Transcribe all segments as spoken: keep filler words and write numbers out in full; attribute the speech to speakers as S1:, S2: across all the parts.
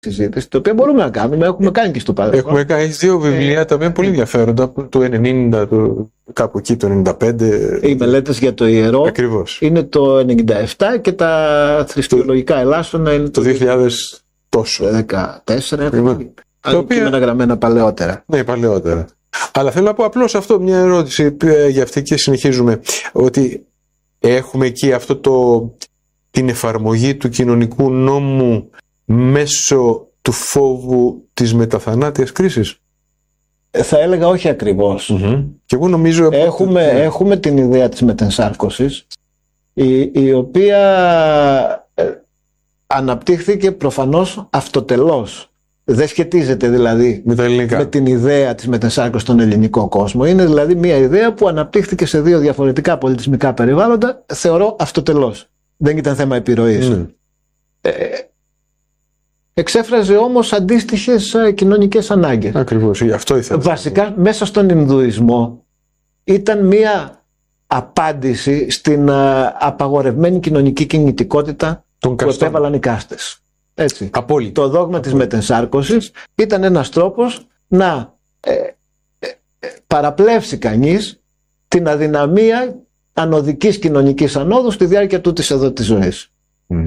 S1: συζήτηση, το οποίο μπορούμε να κάνουμε, έχουμε κάνει και στο παρελθόν.
S2: Έχουμε κάνει δύο βιβλία ε, τα οποία είναι πολύ ενδιαφέροντα, του ενενήντα, του, κάπου εκεί το ενενήντα πέντε.
S1: Οι μελέτες για το ιερό.
S2: Ακριβώς.
S1: Είναι το ενενήντα επτά και τα θρησκεολογικά ελάσσονα είναι το,
S2: το δύο χιλιάδες τόσο.
S1: δεκατέσσερα.
S2: Τα οποία
S1: είναι γραμμένα παλαιότερα.
S2: Ναι, παλαιότερα. Αλλά θέλω να πω απλώς αυτό, μια ερώτηση για αυτή και συνεχίζουμε. Ότι έχουμε εκεί αυτό το, την εφαρμογή του κοινωνικού νόμου μέσω του φόβου της μεταθανάτιας κρίσης.
S1: Θα έλεγα όχι ακριβώς.
S2: Mm-hmm. Και εγώ νομίζω
S1: έχουμε, ότι... έχουμε την ιδέα της μετενσάρκωσης, η, η οποία ε, αναπτύχθηκε προφανώς αυτοτελώς. Δεν σχετίζεται δηλαδή
S2: με,
S1: με την ιδέα της μετενσάρκωσης στον ελληνικό κόσμο. Είναι δηλαδή μια ιδέα που αναπτύχθηκε σε δύο διαφορετικά πολιτισμικά περιβάλλοντα, θεωρώ αυτοτελώς. Δεν ήταν θέμα επιρροής. Mm. Ε, εξέφραζε όμως αντίστοιχες κοινωνικές ανάγκες.
S2: Ακριβώς, γι' αυτό ήθελα.
S1: Βασικά μέσα στον Ινδουισμό ήταν μια απάντηση στην απαγορευμένη κοινωνική κινητικότητα
S2: Τον
S1: που
S2: καστών.
S1: επέβαλαν οι κάστες. Έτσι.
S2: Απόλυτα.
S1: Το δόγμα της μετενσάρκωσης ήταν ένας τρόπος να ε, ε, ε, παραπλεύσει κανείς την αδυναμία ανωδικής κοινωνικής ανόδου στη διάρκεια τούτης εδώ της ζωής.
S2: Mm.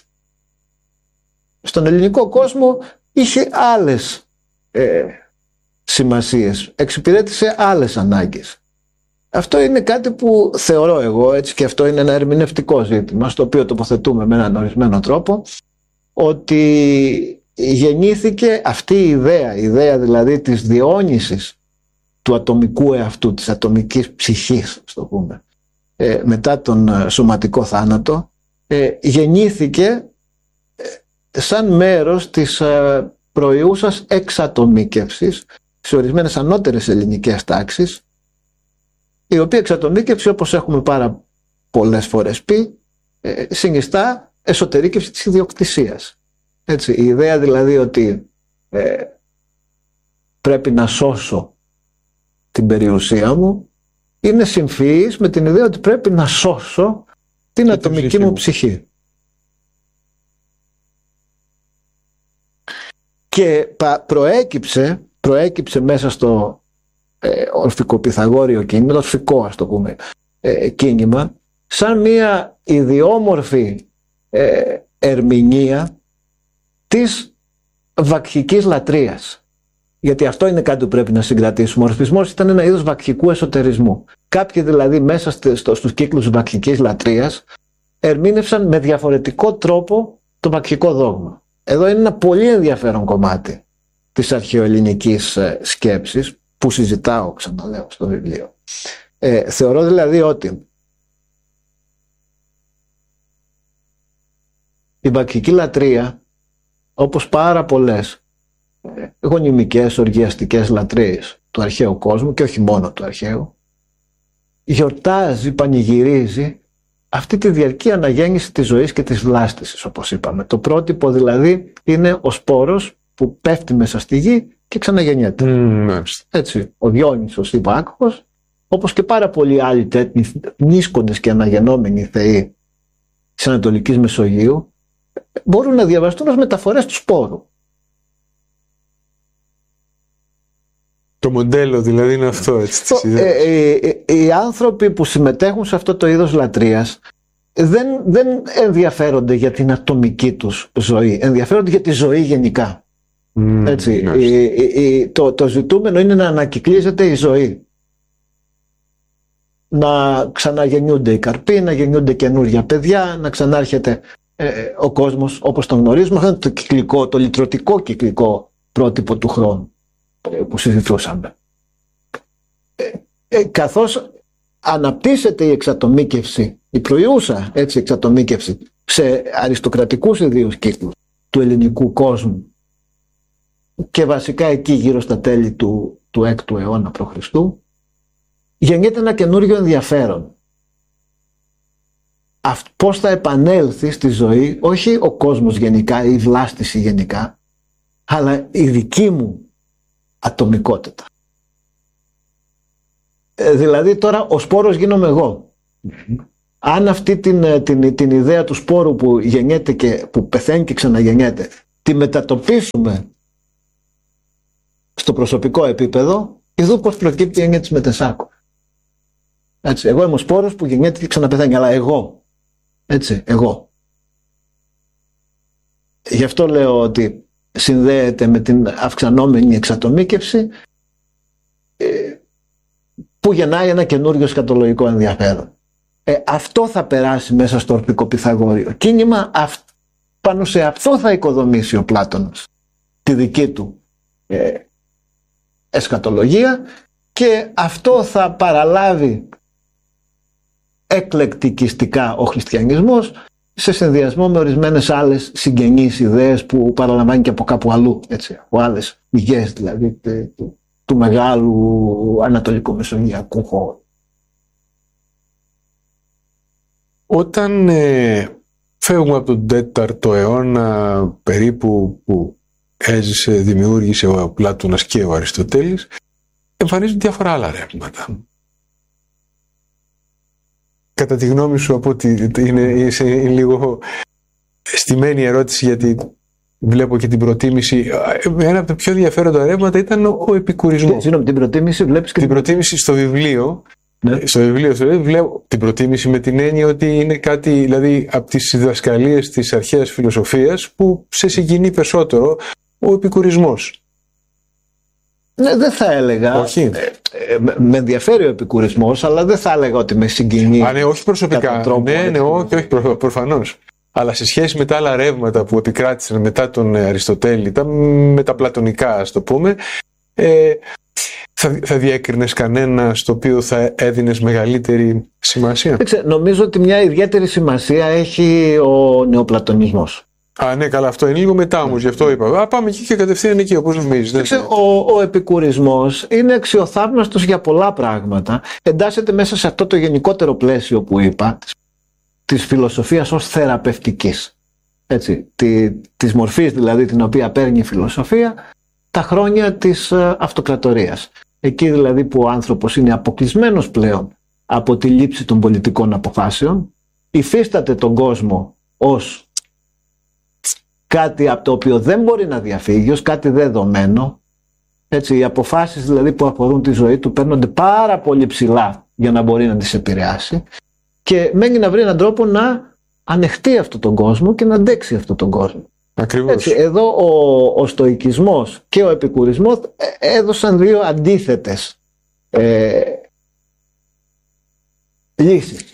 S1: Στον ελληνικό κόσμο είχε άλλες ε, σημασίες, εξυπηρέτησε άλλες ανάγκες. Αυτό είναι κάτι που θεωρώ εγώ, έτσι, και αυτό είναι ένα ερμηνευτικό ζήτημα στο οποίο τοποθετούμε με έναν ορισμένο τρόπο, ότι γεννήθηκε αυτή η ιδέα, η ιδέα δηλαδή της διαιώνισης του ατομικού εαυτού, της ατομικής ψυχής, στο πούμε, ε, μετά τον σωματικό θάνατο, ε, γεννήθηκε ε, σαν μέρος της ε, προϊούσας εξατομίκευσης σε ορισμένες ανώτερες ελληνικές τάξεις, η οποία εξατομίκευση, όπως έχουμε πάρα πολλές φορές πει, ε, συνιστά εσωτερήκευση της ιδιοκτησίας. Έτσι, η ιδέα δηλαδή ότι ε, πρέπει να σώσω την περιουσία μου είναι συμφυής με την ιδέα ότι πρέπει να σώσω την και ατομική ψυχή μου ψυχή. Και προέκυψε, προέκυψε μέσα στο ε, ορφικοπιθαγόριο κίνημα, ορφικό ας το πούμε, ε, κίνημα, σαν μια ιδιόμορφη ε, ερμηνεία της βακχικής λατρείας. Γιατί αυτό είναι κάτι που πρέπει να συγκρατήσουμε. Ο ορφισμός ήταν ένα είδος βακχικού εσωτερισμού. Κάποιοι δηλαδή μέσα στο, στους κύκλους βακχικής λατρείας ερμήνευσαν με διαφορετικό τρόπο το βακχικό δόγμα. Εδώ είναι ένα πολύ ενδιαφέρον κομμάτι της αρχαιοελληνικής σκέψης που συζητάω, ξαναλέω, στο βιβλίο. Ε, θεωρώ δηλαδή ότι η βακχική λατρεία, όπως πάρα πολλές γονιμικές, οργιαστικές λατρείες του αρχαίου κόσμου και όχι μόνο του αρχαίου, γιορτάζει, πανηγυρίζει αυτή τη διαρκή αναγέννηση της ζωής και της βλάστησης, όπως είπαμε. Το πρότυπο δηλαδή είναι ο σπόρος που πέφτει μέσα στη γη και ξαναγεννιέται.
S2: Mm,
S1: Έτσι, ο Διόνυσος ή Βάκχος, όπως και πάρα πολλοί άλλοι τέτοιοι νίσκοντες και αναγεννόμενοι θεοί της Ανατολικής Μεσογείου, μπορούν να διαβαστούν ως μεταφορές του σπόρου.
S2: Το μοντέλο δηλαδή είναι αυτό, έτσι.
S1: Το, ε, ε, ε, οι άνθρωποι που συμμετέχουν σε αυτό το είδος λατρείας δεν, δεν ενδιαφέρονται για την ατομική τους ζωή, ενδιαφέρονται για τη ζωή γενικά. Mm, έτσι, nice. η, η, η, το, το ζητούμενο είναι να ανακυκλίζεται η ζωή. Να ξαναγεννιούνται οι καρποί, να γεννιούνται καινούργια παιδιά, να ξανάρχεται ε, ο κόσμος όπως τον γνωρίζουμε. Αυτό είναι το κυκλικό, το λυτρωτικό κυκλικό πρότυπο του χρόνου που συζητούσαμε. Ε, ε, καθώς αναπτύσσεται η εξατομίκευση, η προϊούσα έτσι, εξατομίκευση σε αριστοκρατικούς ιδίους κύκλους του ελληνικού κόσμου και βασικά εκεί γύρω στα τέλη του, του έκτου αιώνα π.Χ., γεννιέται ένα καινούριο ενδιαφέρον. Αυτό, πώς θα επανέλθει στη ζωή, όχι ο κόσμος γενικά ή η βλάστηση γενικά, αλλά η δική μου ατομικότητα. Ε, δηλαδή τώρα ο σπόρος γίνομαι εγώ. Mm-hmm. Αν αυτή την, την, την ιδέα του σπόρου που γεννιέται και που πεθαίνει και ξαναγεννιέται τη μετατοπίσουμε στο προσωπικό επίπεδο, ειδού πως προκύπτει η έννοια της μετεσάκου. Έτσι, εγώ είμαι ο σπόρος που γεννιέται και ξαναπεθαίνει, αλλά εγώ. Έτσι, εγώ. Γι' αυτό λέω ότι συνδέεται με την αυξανόμενη εξατομίκευση που γεννάει ένα καινούριο σκατολογικό ενδιαφέρον. Ε, αυτό θα περάσει μέσα στο ορπικό Πυθαγόριο κίνημα, αυ, πάνω σε αυτό θα οικοδομήσει ο Πλάτωνας τη δική του ε, εσκατολογία, και αυτό θα παραλάβει εκλεκτικιστικά ο χριστιανισμός σε συνδυασμό με ορισμένες άλλες συγγενείς ιδέες που παραλαμβάνει και από κάπου αλλού, έτσι, από άλλες πηγές δηλαδή του, του μεγάλου ανατολικού μεσογειακού χώρου.
S2: Όταν ε, φεύγουμε από τον τέταρτο αιώνα περίπου που έζησε, δημιούργησε ο Πλάτωνας και ο Αριστοτέλης, εμφανίζουν διάφορα άλλα ρεύματα. Κατά τη γνώμη σου, από ότι είναι, είναι, είναι λίγο στημένη ερώτηση, γιατί βλέπω και την προτίμηση. Ένα από τα πιο ενδιαφέροντα ρεύματα ήταν ο, ο επικουρισμός.
S1: Συγγνώμη, την προτίμηση βλέπεις και
S2: την προτίμηση στο βιβλίο.
S1: Ναι.
S2: Στο βιβλίο, στο βιβλίο βλέπω την προτίμηση με την έννοια ότι είναι κάτι, δηλαδή, από τις διδασκαλίες της αρχαίας φιλοσοφίας που σε συγκινεί περισσότερο, ο επικουρισμός.
S1: Ναι, δεν θα έλεγα.
S2: Όχι.
S1: Ε, ε, με ενδιαφέρει ο επικουρισμός, αλλά δεν θα έλεγα ότι με συγκινεί.
S2: Α, ναι, όχι προσωπικά.
S1: Τρόπο,
S2: ναι, ναι, όχι, όχι προ, προφανώς. Αλλά σε σχέση με τα άλλα ρεύματα που επικράτησαν μετά τον Αριστοτέλη, τα μεταπλατωνικά, ας το πούμε, ε, θα, θα διέκρινες κανένα στο οποίο θα έδινες μεγαλύτερη σημασία?
S1: Νομίζω ότι μια ιδιαίτερη σημασία έχει ο νεοπλατωνισμός.
S2: Α, ναι, καλά, αυτό είναι λίγο μετά όμως, γι' αυτό είπα. Α, πάμε εκεί και κατευθείαν εκεί, όπως νομίζεις.
S1: Ο, ο επικουρισμός είναι αξιοθαύμαστος για πολλά πράγματα. Εντάσσεται μέσα σε αυτό το γενικότερο πλαίσιο που είπα, της φιλοσοφίας ως θεραπευτικής. Έτσι, τη, της μορφής δηλαδή την οποία παίρνει η φιλοσοφία τα χρόνια της αυτοκρατορίας. Εκεί δηλαδή που ο άνθρωπος είναι αποκλεισμένος πλέον από τη λήψη των πολιτικών αποφάσεων, υφίσταται τον κόσμο ως κάτι από το οποίο δεν μπορεί να διαφύγει, ως κάτι δεδομένο. Έτσι, οι αποφάσεις δηλαδή που αφορούν τη ζωή του παίρνονται πάρα πολύ ψηλά για να μπορεί να τις επηρεάσει, και μένει να βρει έναν τρόπο να ανεχτεί αυτόν τον κόσμο και να αντέξει αυτόν τον κόσμο.
S2: Ακριβώς.
S1: Έτσι, εδώ ο, ο στοικισμός και ο επικουρισμός έδωσαν δύο αντίθετες ε, λύσεις.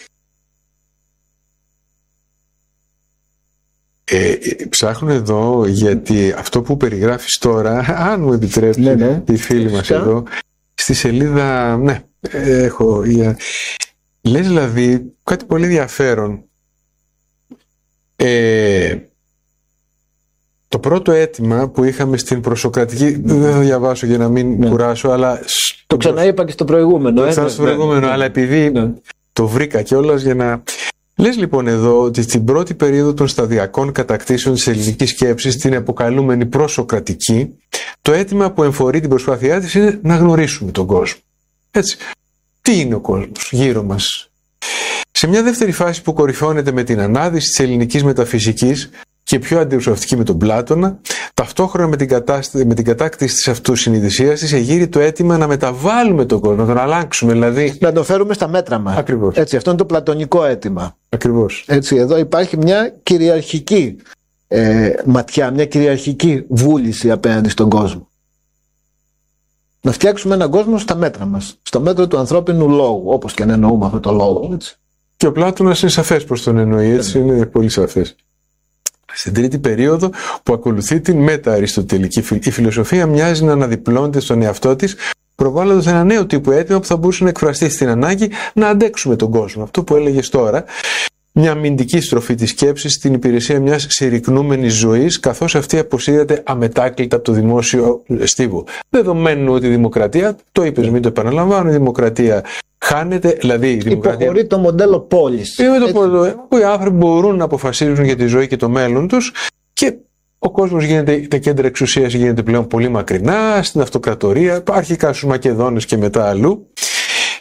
S2: Ε, ψάχνω εδώ, γιατί αυτό που περιγράφεις τώρα, αν μου επιτρέψει, ναι, ναι, η φίλη μας εδώ, στη σελίδα, ναι, έχω, λες δηλαδή κάτι πολύ ενδιαφέρον. Ε, το πρώτο αίτημα που είχαμε στην προσοκρατική, δεν θα διαβάσω για να μην, ναι, κουράσω, αλλά
S1: το ξαναείπα και στο προηγούμενο.
S2: Το ξανά στο προηγούμενο, ναι, αλλά επειδή, ναι, το βρήκα κιόλας για να... Λες λοιπόν εδώ ότι στην πρώτη περίοδο των σταδιακών κατακτήσεων της ελληνικής σκέψης, την αποκαλούμενη προσοκρατική, το αίτημα που εμφορεί την προσπάθειά της είναι να γνωρίσουμε τον κόσμο. Έτσι. Τι είναι ο κόσμος γύρω μας? Σε μια δεύτερη φάση που κορυφώνεται με την ανάδυση της ελληνικής μεταφυσικής και πιο αντιπροσωπευτική με τον Πλάτωνα, ταυτόχρονα με την, κατάστη, με την κατάκτηση της αυτοσυνειδησίας της, εγείρει το αίτημα να μεταβάλουμε τον κόσμο, να τον αλλάξουμε, δηλαδή.
S1: Να τον φέρουμε στα μέτρα μας.
S2: Ακριβώς.
S1: Έτσι, αυτό είναι το πλατωνικό αίτημα.
S2: Ακριβώς.
S1: Έτσι, εδώ υπάρχει μια κυριαρχική ε, ματιά, μια κυριαρχική βούληση απέναντι στον κόσμο. Να φτιάξουμε έναν κόσμο στα μέτρα μας, στο μέτρο του ανθρώπινου λόγου, όπως και αν εννοούμε αυτό το λόγο. Έτσι.
S2: Και ο Πλάτωνας είναι σαφές πως τον εννοεί, έτσι, είναι πολύ σαφές. Στην τρίτη περίοδο που ακολουθεί την μετα-αριστοτελική, η φιλοσοφία μοιάζει να αναδιπλώνεται στον εαυτό της, προβάλλοντας ένα νέο τύπο αίτημα που θα μπορούσε να εκφραστεί στην ανάγκη να αντέξουμε τον κόσμο. Αυτό που έλεγες τώρα, μια αμυντική στροφή της σκέψης στην υπηρεσία μιας συρρυκνούμενης ζωής, καθώς αυτή αποσύρεται αμετάκλητα από το δημόσιο στίβο. Δεδομένου ότι η δημοκρατία, το είπες, μην το επαναλαμβάνω, η δημοκρατία χάνεται, δηλαδή η δημοκρατία
S1: υποχωρεί το μοντέλο πόλης.
S2: Που οι άνθρωποι μπορούν να αποφασίζουν για τη ζωή και το μέλλον τους, και ο κόσμος γίνεται, τα κέντρα εξουσίας γίνεται πλέον πολύ μακρινά, στην αυτοκρατορία, αρχικά στους Μακεδόνες και μετά αλλού.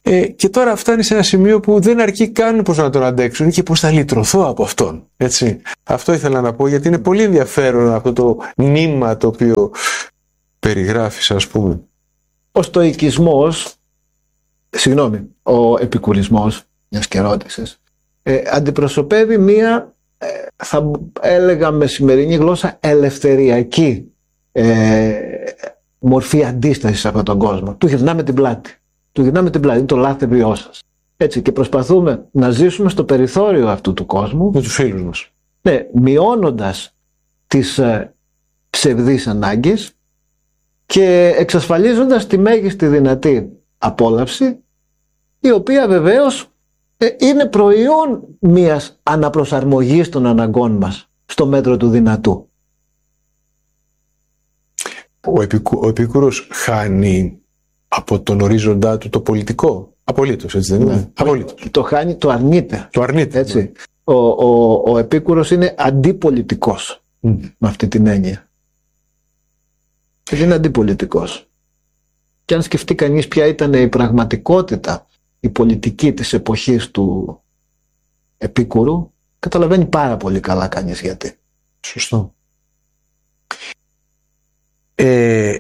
S2: Ε, και τώρα φτάνει σε ένα σημείο που δεν αρκεί καν πώς να τον αντέξουν και πώς θα λυτρωθώ από αυτόν. Έτσι. Αυτό ήθελα να πω, γιατί είναι πολύ ενδιαφέρον αυτό το νήμα το οποίο περιγράφεις, ας πούμε.
S1: Ο στοικισμός, συγγνώμη, ο επικουρισμός, μιας και ρώτησες, ε, αντιπροσωπεύει μία, ε, θα έλεγα με σημερινή γλώσσα, ελευθεριακή ε, μορφή αντίστασης από τον κόσμο. Του γυρνάμε την πλάτη. Του γυρνάμε την πλάτη, είναι το λάθευριό σας. Έτσι, και προσπαθούμε να ζήσουμε στο περιθώριο αυτού του κόσμου.
S2: Με τους φίλους μας.
S1: Ναι, μειώνοντας τις ε, ψευδείς ανάγκες και εξασφαλίζοντας τη μέγιστη δυνατή απόλαυση, η οποία βεβαίως ε, είναι προϊόν μιας αναπροσαρμογής των αναγκών μας στο μέτρο του δυνατού.
S2: Ο, επικου, ο Επίκουρος χάνει από τον ορίζοντά του το πολιτικό. Απολύτως, έτσι δεν είναι?
S1: Ναι.
S2: Απολύτως.
S1: Το χάνει, το αρνείται.
S2: Το αρνείται.
S1: Έτσι. Ναι. Ο, ο, ο Επίκουρος είναι αντιπολιτικός mm. με αυτή την έννοια. Είναι αντιπολιτικός. Και αν σκεφτεί κανείς ποια ήταν η πραγματικότητα, η πολιτική της εποχής του Επίκουρου, καταλαβαίνει πάρα πολύ καλά κανείς γιατί.
S2: Σωστό. Ε,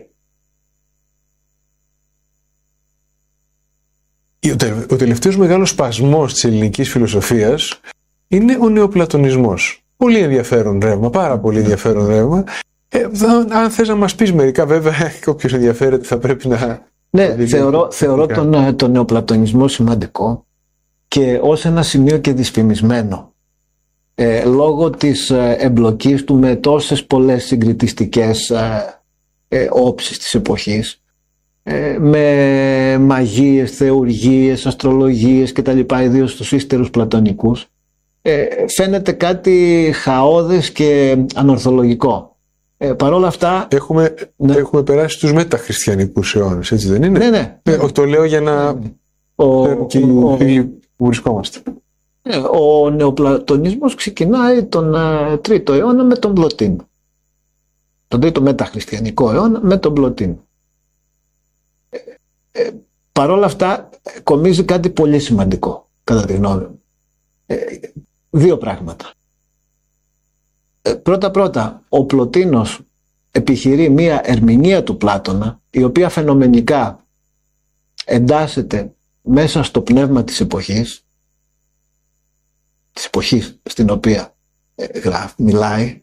S2: ο τελευταίος μεγάλος σπασμός της ελληνικής φιλοσοφίας είναι ο νεοπλατωνισμός. Πολύ ενδιαφέρον ρεύμα, πάρα πολύ ενδιαφέρον ρεύμα. Ε, αν θες να μας πεις μερικά, βέβαια, όποιος ενδιαφέρεται θα πρέπει να...
S1: Ναι, θεωρώ, θεωρώ τον, τον νεοπλατωνισμό σημαντικό και ως ένα σημείο και δυσφημισμένο. Ε, λόγω της ε, εμπλοκής του με τόσες πολλές συγκριτιστικές ε, ε, όψεις της εποχής, ε, με μαγείες, θεουργίες, αστρολογίες κτλ., ιδίως στους ύστερους πλατωνικούς, ε, φαίνεται κάτι χαώδες και ανορθολογικό. Ε, Παρ' όλα αυτά
S2: έχουμε, ναι. έχουμε περάσει στους μεταχριστιανικούς αιώνες, έτσι δεν είναι?
S1: Ναι, ναι.
S2: Ε, το λέω για να ναι.
S1: ο,
S2: και
S1: ο,
S2: οι που βρισκόμαστε.
S1: Ναι, ο νεοπλατωνισμός ξεκινάει τον uh, τρίτο αιώνα με τον Πλωτίνο. Τον τρίτο μεταχριστιανικό αιώνα με τον Πλωτίνο. Ε, ε, Παρ' όλα αυτά κομίζει κάτι πολύ σημαντικό, κατά τη γνώμη μου. Ε, δύο πράγματα. Πρώτα-πρώτα, ο Πλωτίνος επιχειρεί μία ερμηνεία του Πλάτωνα, η οποία φαινομενικά εντάσσεται μέσα στο πνεύμα της εποχής, της εποχής στην οποία γράφει, μιλάει,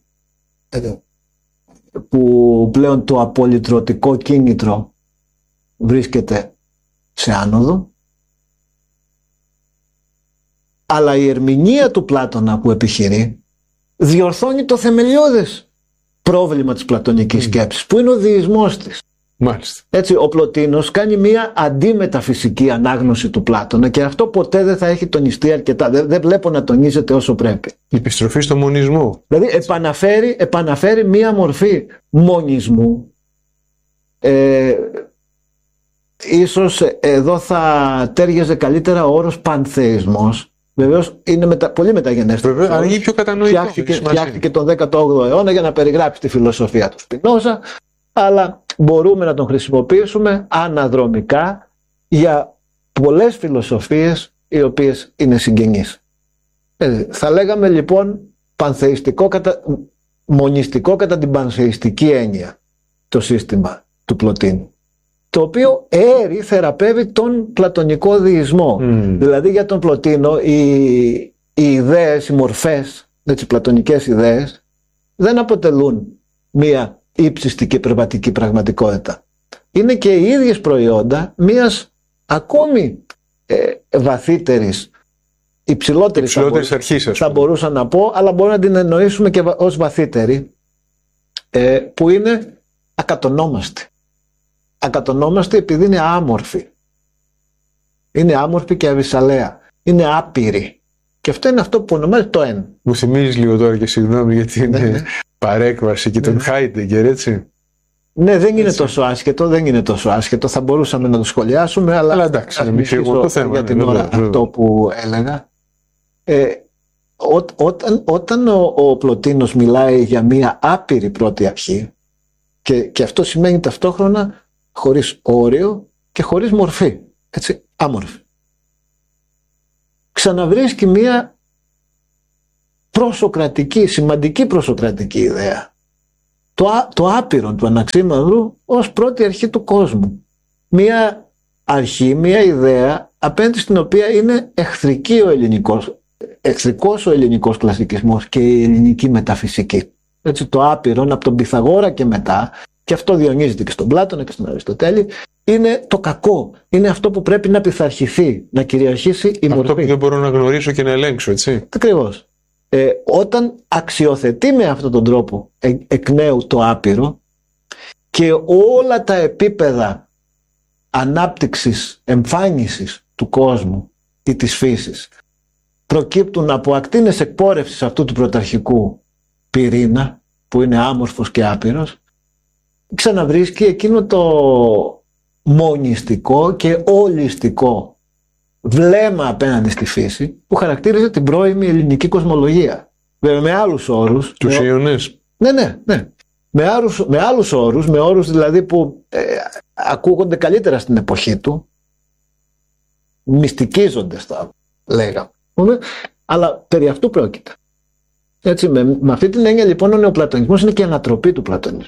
S1: που πλέον το απολυτρωτικό κίνητρο βρίσκεται σε άνοδο, αλλά η ερμηνεία του Πλάτωνα που επιχειρεί διορθώνει το θεμελιώδες πρόβλημα της πλατωνικής mm. σκέψης, που είναι ο δεισμός της.
S2: Μάλιστα.
S1: Έτσι, ο Πλωτίνος κάνει μία αντιμεταφυσική ανάγνωση του Πλάτωνα και αυτό ποτέ δεν θα έχει τονιστεί αρκετά. Δεν, δεν βλέπω να τονίζεται όσο πρέπει.
S2: Η επιστροφή στο μονισμό.
S1: Δηλαδή επαναφέρει, επαναφέρει μία μορφή μονισμού. Ε, ίσως εδώ θα τέριαζε καλύτερα ο όρος πανθεϊσμός. Βεβαίως είναι μετα, πολύ μεταγενέστερο.
S2: Βέβαια, αργεί πιο κατανοητό.
S1: Φτιάχτηκε, φτιάχτηκε τον δέκατο όγδοο αιώνα για να περιγράψει τη φιλοσοφία του Σπινόζα, αλλά μπορούμε να τον χρησιμοποιήσουμε αναδρομικά για πολλές φιλοσοφίες οι οποίες είναι συγγενείς. Ε, θα λέγαμε λοιπόν πανθεϊστικό, κατα... μονιστικό κατά την πανθεϊστική έννοια το σύστημα του Πλωτίνου, το οποίο έρει θεραπεύει τον πλατωνικό δεισμό. Mm. Δηλαδή για τον Πλωτίνο οι, οι ιδέες, οι μορφές, έτσι, πλατωνικές ιδέες δεν αποτελούν μία ύψιστη και υπερβατική πραγματικότητα. Είναι και οι ίδιες προϊόντα μίας ακόμη ε, βαθύτερης, υψηλότερης,
S2: υψηλότερης
S1: θα,
S2: αρχής,
S1: θα μπορούσα να πω, αλλά μπορούμε να την εννοήσουμε και ως βαθύτερη, ε, που είναι ακατονόμαστη. Ακατονόμαστε επειδή είναι άμορφη. Είναι άμορφη και αβυσαλαία. Είναι άπειρη. Και αυτό είναι αυτό που ονομάζεται το εν.
S2: Μου θυμίζεις λίγο τώρα και συγγνώμη γιατί είναι
S1: ναι, ναι.
S2: παρέκβαση και τον ναι. Χάιντεγκερ, έτσι.
S1: Ναι, δεν είναι έτσι. τόσο άσχετο, δεν είναι τόσο άσχετο. Θα μπορούσαμε να το σχολιάσουμε, αλλά,
S2: αλλά εντάξει,
S1: ας μιλήσω το θέμα, για την ναι, ώρα βέβαια, αυτό βέβαια. που έλεγα. Ε, ό, όταν όταν ο, ο Πλωτίνος μιλάει για μία άπειρη πρώτη αρχή, και, και αυτό σημαίνει ταυτόχρονα χωρίς όριο και χωρίς μορφή. Έτσι, άμορφη. ξαναβρίσκει μία προσοκρατική, σημαντική προσοκρατική ιδέα. Το, το άπειρο του Αναξίμανδρου ως πρώτη αρχή του κόσμου. Μία αρχή, μία ιδέα απέναντι στην οποία είναι εχθρική ο ελληνικός, εχθρικός ο ελληνικός κλασικισμός και η ελληνική μεταφυσική. Έτσι, το άπειρον από τον Πυθαγόρα και μετά, και αυτό διονύζεται και στον Πλάτωνα και στον Αριστοτέλη, είναι το κακό. Είναι αυτό που πρέπει να πειθαρχηθεί, να κυριαρχήσει η μορφή.
S2: Αυτό που δεν μπορώ να γνωρίσω και να ελέγξω, έτσι.
S1: Ακριβώς. Ε, όταν αξιοθετεί με αυτόν τον τρόπο ε, εκ νέου το άπειρο και όλα τα επίπεδα ανάπτυξης, εμφάνισης του κόσμου ή της φύσης προκύπτουν από ακτίνες εκπόρευσης αυτού του πρωταρχικού πυρήνα που είναι άμορφος και άπειρος, ξαναβρίσκει εκείνο το μονιστικό και ολιστικό βλέμμα απέναντι στη φύση που χαρακτήριζε την πρώιμη ελληνική κοσμολογία. Βέβαια με άλλους όρους.
S2: Τους Ιωνές.
S1: Ναι, ναι, ναι. Με άλλους, με άλλους όρους, με όρους δηλαδή που ε, ακούγονται καλύτερα στην εποχή του, μυστικίζονται θα λέγαμε, αλλά περί αυτού πρόκειται. Έτσι, με, με αυτή την έννοια λοιπόν ο νεοπλατωνισμός είναι και η ανατροπή του πλατωνισμού.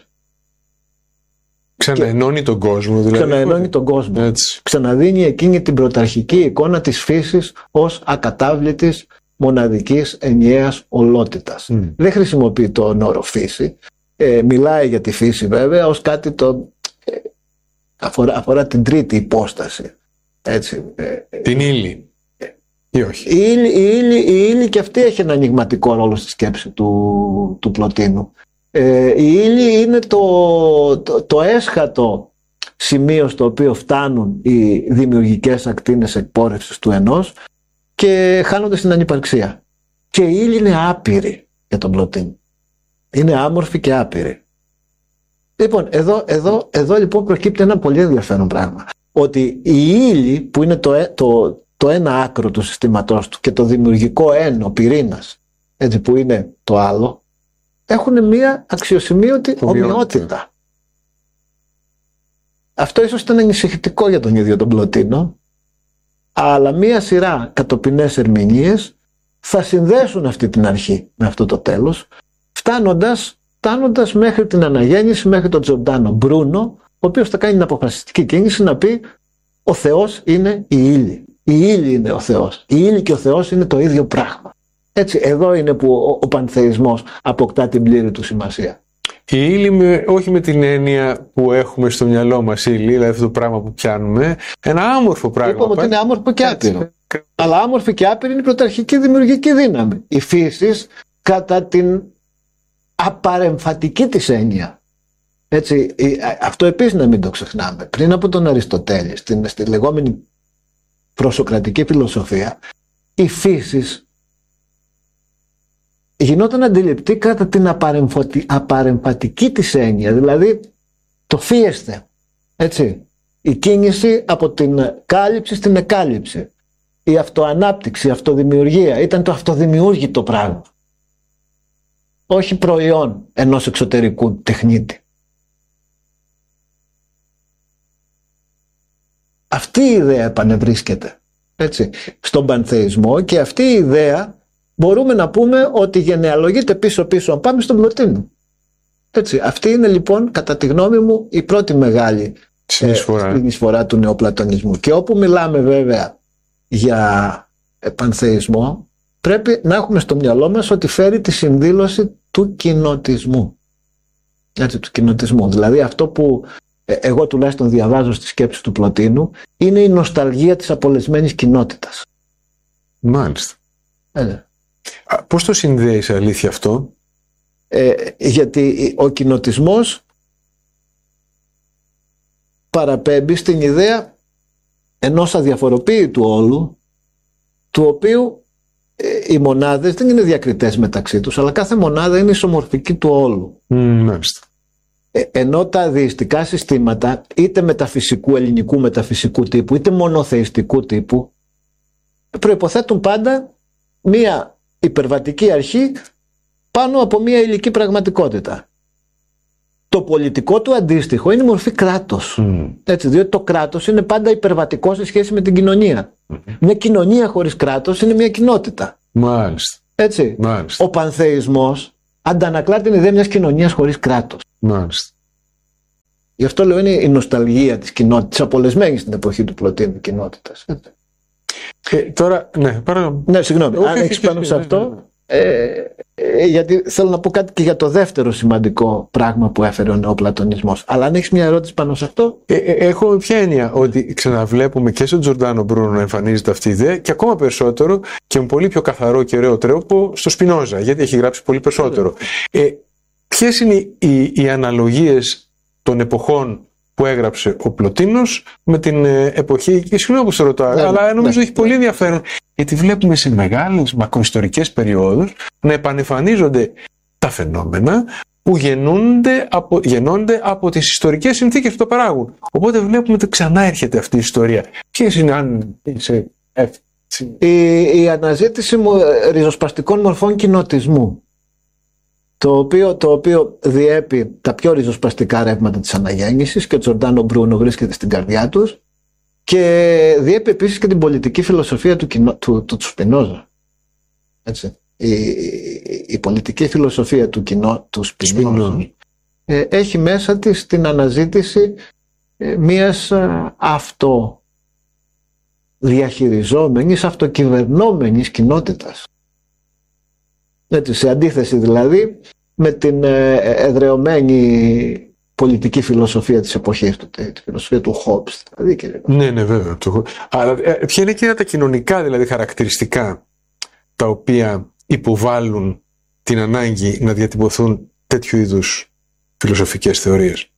S2: Ξαναενώνει τον κόσμο δηλαδή.
S1: Ξαναενώνει τον κόσμο.
S2: Έτσι.
S1: Ξαναδίνει εκείνη την πρωταρχική εικόνα της φύσης ως ακατάβλητης, μοναδικής, ενιαίας ολότητας. Mm. Δεν χρησιμοποιεί τον όρο φύση. Ε, μιλάει για τη φύση βέβαια ως κάτι το ε, αφορά, αφορά την τρίτη υπόσταση. Έτσι, ε,
S2: την ύλη. Ε, ή όχι.
S1: Η ύλη, η, ύλη, η ύλη και αυτή έχει ένα ενιγματικό ρόλο στη σκέψη του, του Πλωτίνου. Ε, η ύλη είναι το, το, το έσχατο σημείο στο οποίο φτάνουν οι δημιουργικές ακτίνες εκπόρευσης του ενός και χάνονται στην ανυπαρξία. Και η ύλη είναι άπειρη για τον Πλωτίνο. Είναι άμορφη και άπειρη. Λοιπόν, εδώ, εδώ, εδώ λοιπόν προκύπτει ένα πολύ ενδιαφέρον πράγμα. Ότι η ύλη που είναι το, το, το ένα άκρο του συστήματός του και το δημιουργικό ένο, πυρήνας, έτσι που είναι το άλλο, έχουν μία αξιοσημείωτη ομοιότητα. Αυτό ίσως ήταν ανησυχητικό για τον ίδιο τον Πλωτίνο, αλλά μία σειρά κατοπινές ερμηνείες θα συνδέσουν αυτή την αρχή με αυτό το τέλος, φτάνοντας, φτάνοντας μέχρι την αναγέννηση, μέχρι τον Τζορντάνο Μπρούνο, ο οποίος θα κάνει την αποφασιστική κίνηση να πει ο Θεός είναι η ύλη. Η ύλη είναι ο Θεός. Η ύλη και ο Θεός είναι το ίδιο πράγμα. Έτσι, εδώ είναι που ο, ο πανθεϊσμός αποκτά την πλήρη του σημασία.
S2: Η ύλη, με, όχι με την έννοια που έχουμε στο μυαλό μας, η ύλη, δηλαδή αυτό το πράγμα που πιάνουμε, ένα άμορφο πράγμα.
S1: Είπαμε ότι είναι άμορφο και άπειρο. Έτσι. Αλλά άμορφη και άπειρη είναι η πρωταρχική δημιουργική δύναμη. Η φύση κατά την απαρεμφατική της έννοια. Έτσι, αυτό επίσης να μην το ξεχνάμε. Πριν από τον Αριστοτέλη, στην, στη λεγόμενη προσοκρατική φιλοσοφία, η φύση γινόταν αντιληπτή κατά την απαρεμφατική της έννοια, δηλαδή το φίεστε, έτσι, η κίνηση από την κάλυψη στην εκάλυψη, η αυτοανάπτυξη, η αυτοδημιουργία, ήταν το αυτοδημιούργητο πράγμα, όχι προϊόν ενός εξωτερικού τεχνίτη. Αυτή η ιδέα επανευρίσκεται, έτσι, στον πανθεϊσμό και αυτή η ιδέα μπορούμε να πούμε ότι γενεαλογείται πίσω-πίσω, αν πάμε στον Πλωτίνο. Έτσι, αυτή είναι λοιπόν, κατά τη γνώμη μου, η πρώτη μεγάλη συνεισφορά, ε, συνεισφορά του νεοπλατωνισμού. Και όπου μιλάμε βέβαια για πανθεϊσμό, πρέπει να έχουμε στο μυαλό μας ότι φέρει τη συνδήλωση του κοινοτισμού. Έτσι, του κοινοτισμού. Δηλαδή αυτό που ε, εγώ τουλάχιστον διαβάζω στη σκέψη του Πλωτίνου είναι η νοσταλγία της απολεσμένης κοινότητας.
S2: Μάλιστα.
S1: Ε,
S2: Πώς το συνδέεις αλήθεια αυτό?
S1: Ε, γιατί ο κοινοτισμός παραπέμπει στην ιδέα ενός αδιαφοροποίητου όλου, του οποίου ε, οι μονάδες δεν είναι διακριτές μεταξύ τους, αλλά κάθε μονάδα είναι ισομορφική του όλου.
S2: Mm, μάλιστα.
S1: Ε, ενώ τα δειστικά συστήματα, είτε μεταφυσικού, ελληνικού μεταφυσικού τύπου, είτε μονοθεϊστικού τύπου, προϋποθέτουν πάντα μία υπερβατική αρχή πάνω από μία υλική πραγματικότητα. το πολιτικό του αντίστοιχο είναι η μορφή κράτος. Mm. Έτσι, διότι το κράτος είναι πάντα υπερβατικό σε σχέση με την κοινωνία. Mm. Μια κοινωνία χωρίς κράτος είναι μια κοινότητα.
S2: Μάλιστα.
S1: Έτσι.
S2: Μάλιστα.
S1: Ο πανθεϊσμός αντανακλά την ιδέα μιας κοινωνίας χωρίς κράτος.
S2: Μάλιστα.
S1: Γι' αυτό λέω είναι η νοσταλγία της κοινότητας, απολεσμένη στην εποχή του Πλωτίνου κοινότητας.
S2: Ε, τώρα, ναι, παρακαλώ.
S1: Ναι, συγγνώμη, αν έχεις πάνω σε αυτό, ε, ε, γιατί θέλω να πω κάτι και για το δεύτερο σημαντικό πράγμα που έφερε ο νεοπλατωνισμός. Αλλά αν έχεις μια ερώτηση πάνω σε αυτό.
S2: Ε, ε, έχω ποια έννοια, ότι ξαναβλέπουμε και στον Τζορντάνο Μπρούνο να εμφανίζεται αυτή η ιδέα και ακόμα περισσότερο και με πολύ πιο καθαρό και ωραίο τρόπο στο Σπινόζα, γιατί έχει γράψει πολύ περισσότερο. Ε, ποιες είναι οι, οι αναλογίες των εποχών που έγραψε ο Πλωτίνος με την εποχή, και συγγνώμη που σε ρωτάω, ναι, αλλά νομίζω ναι, έχει πολύ ενδιαφέρον, γιατί βλέπουμε σε μεγάλες μακροϊστορικές περιόδους να επανεμφανίζονται τα φαινόμενα που γεννούνται από, γεννώνται από τις ιστορικές συνθήκες που το παράγουν. Οπότε βλέπουμε ότι ξανά έρχεται αυτή η ιστορία. Ποιες είναι, αν είσαι
S1: η, η αναζήτηση ριζοσπαστικών μορφών κοινοτισμού, το οποίο, το οποίο διέπει τα πιο ριζοσπαστικά ρεύματα της αναγέννησης και ο Τζορντάνο Μπρούνο βρίσκεται στην καρδιά τους, και διέπει επίσης και την πολιτική φιλοσοφία του, κοινο, του, του, του Σπινόζα. Έτσι. Η, η, η πολιτική φιλοσοφία του, κοινο, του Σπινόζα ε, έχει μέσα της την αναζήτηση ε, μιας ε, αυτοδιαχειριζόμενης, αυτοκυβερνόμενης κοινότητας. Έτσι, σε αντίθεση δηλαδή με την εδρεωμένη πολιτική φιλοσοφία της εποχής του, τη φιλοσοφία του Χόμπς. Δηλαδή, και...
S2: Ναι, ναι, βέβαια. Το... Αλλά ποια είναι εκείνα τα κοινωνικά δηλαδή χαρακτηριστικά τα οποία υποβάλλουν την ανάγκη να διατυπωθούν τέτοιου είδους φιλοσοφικές θεωρίες?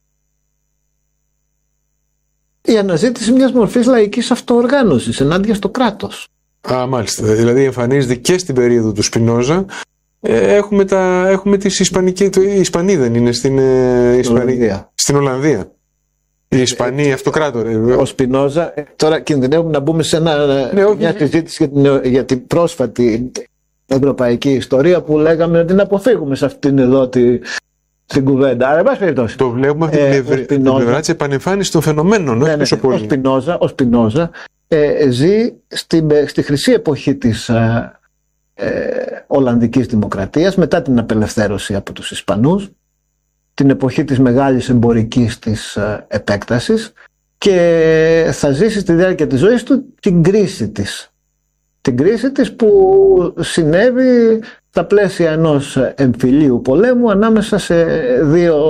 S1: Η αναζήτηση μιας μορφής λαϊκής αυτοοργάνωσης ενάντια στο κράτος.
S2: Α, μάλιστα. Δηλαδή εμφανίζεται και στην περίοδο του Σπινόζα. Ε, έχουμε, τα, έχουμε τις Ισπανικές. Οι Ισπανοί δεν είναι στην, ε, Ισπανία,
S1: Ολλανδία.
S2: Στην Ολλανδία. Οι Ισπανοί ε, αυτοκράτορε.
S1: Ο Σπινόζα. Ε, τώρα κινδυνεύουμε να μπούμε σε ένα, ναι, μια συζήτηση για την, για την πρόσφατη ευρωπαϊκή ιστορία που λέγαμε ότι να αποφύγουμε σε αυτήν εδώ τη, την κουβέντα. Άρα, εν πάση περιπτώσει.
S2: Το βλέπουμε από ε, την πλευρά της επανεμφάνισης των φαινομένων. Ναι, ναι, ναι,
S1: ο Σπινόζα, ο Σπινόζα ε, ζει στη, στη χρυσή εποχή της ε, ε, Ολλανδικής Δημοκρατίας, μετά την απελευθέρωση από τους Ισπανούς, την εποχή της μεγάλης εμπορικής της ε, επέκτασης, και θα ζήσει στη διάρκεια της ζωής του την κρίση της. Την κρίση της που συνέβη στα πλαίσια ενός εμφυλίου πολέμου ανάμεσα σε δύο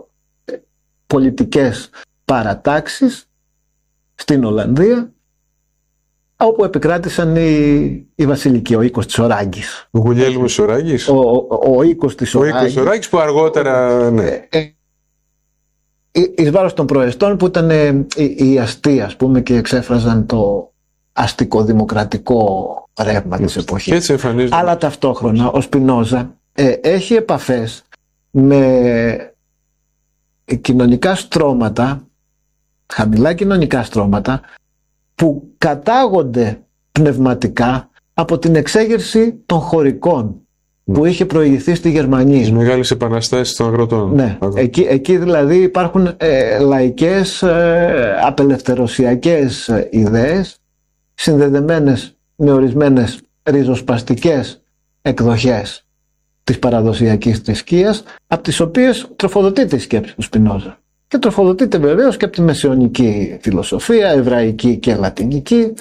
S1: πολιτικές παρατάξεις στην Ολλανδία, όπου επικράτησαν οι, οι βασιλικοί, ο οίκος της Οράγκης.
S2: Ο Γουλιέλμος Οράγκης.
S1: Ο, ο, ο οίκος της Οράγκης.
S2: Ο οίκος που αργότερα, ναι.
S1: Ε, ε, εις βάρος των προεστών που ήταν ε, οι, οι αστεί, ας πούμε, και εξέφραζαν το αστικοδημοκρατικό ρεύμα της εποχής. Αλλά ταυτόχρονα ο Σπινόζα ε, έχει επαφές με κοινωνικά στρώματα, χαμηλά κοινωνικά στρώματα, που κατάγονται πνευματικά από την εξέγερση των χωρικών που είχε προηγηθεί στη Γερμανία. Τις
S2: μεγάλες επαναστάσεις των αγροτών.
S1: Ναι, εκεί, εκεί δηλαδή υπάρχουν ε, λαϊκές, ε, απελευθερωσιακές ε, ιδέες, συνδεδεμένες με ορισμένες ριζοσπαστικές εκδοχές της παραδοσιακής θρησκείας, από τις οποίες τροφοδοτείται η σκέψη του Σπινόζα. Και τροφοδοτείται βεβαίως και από τη μεσαιωνική φιλοσοφία, εβραϊκή και λατινική,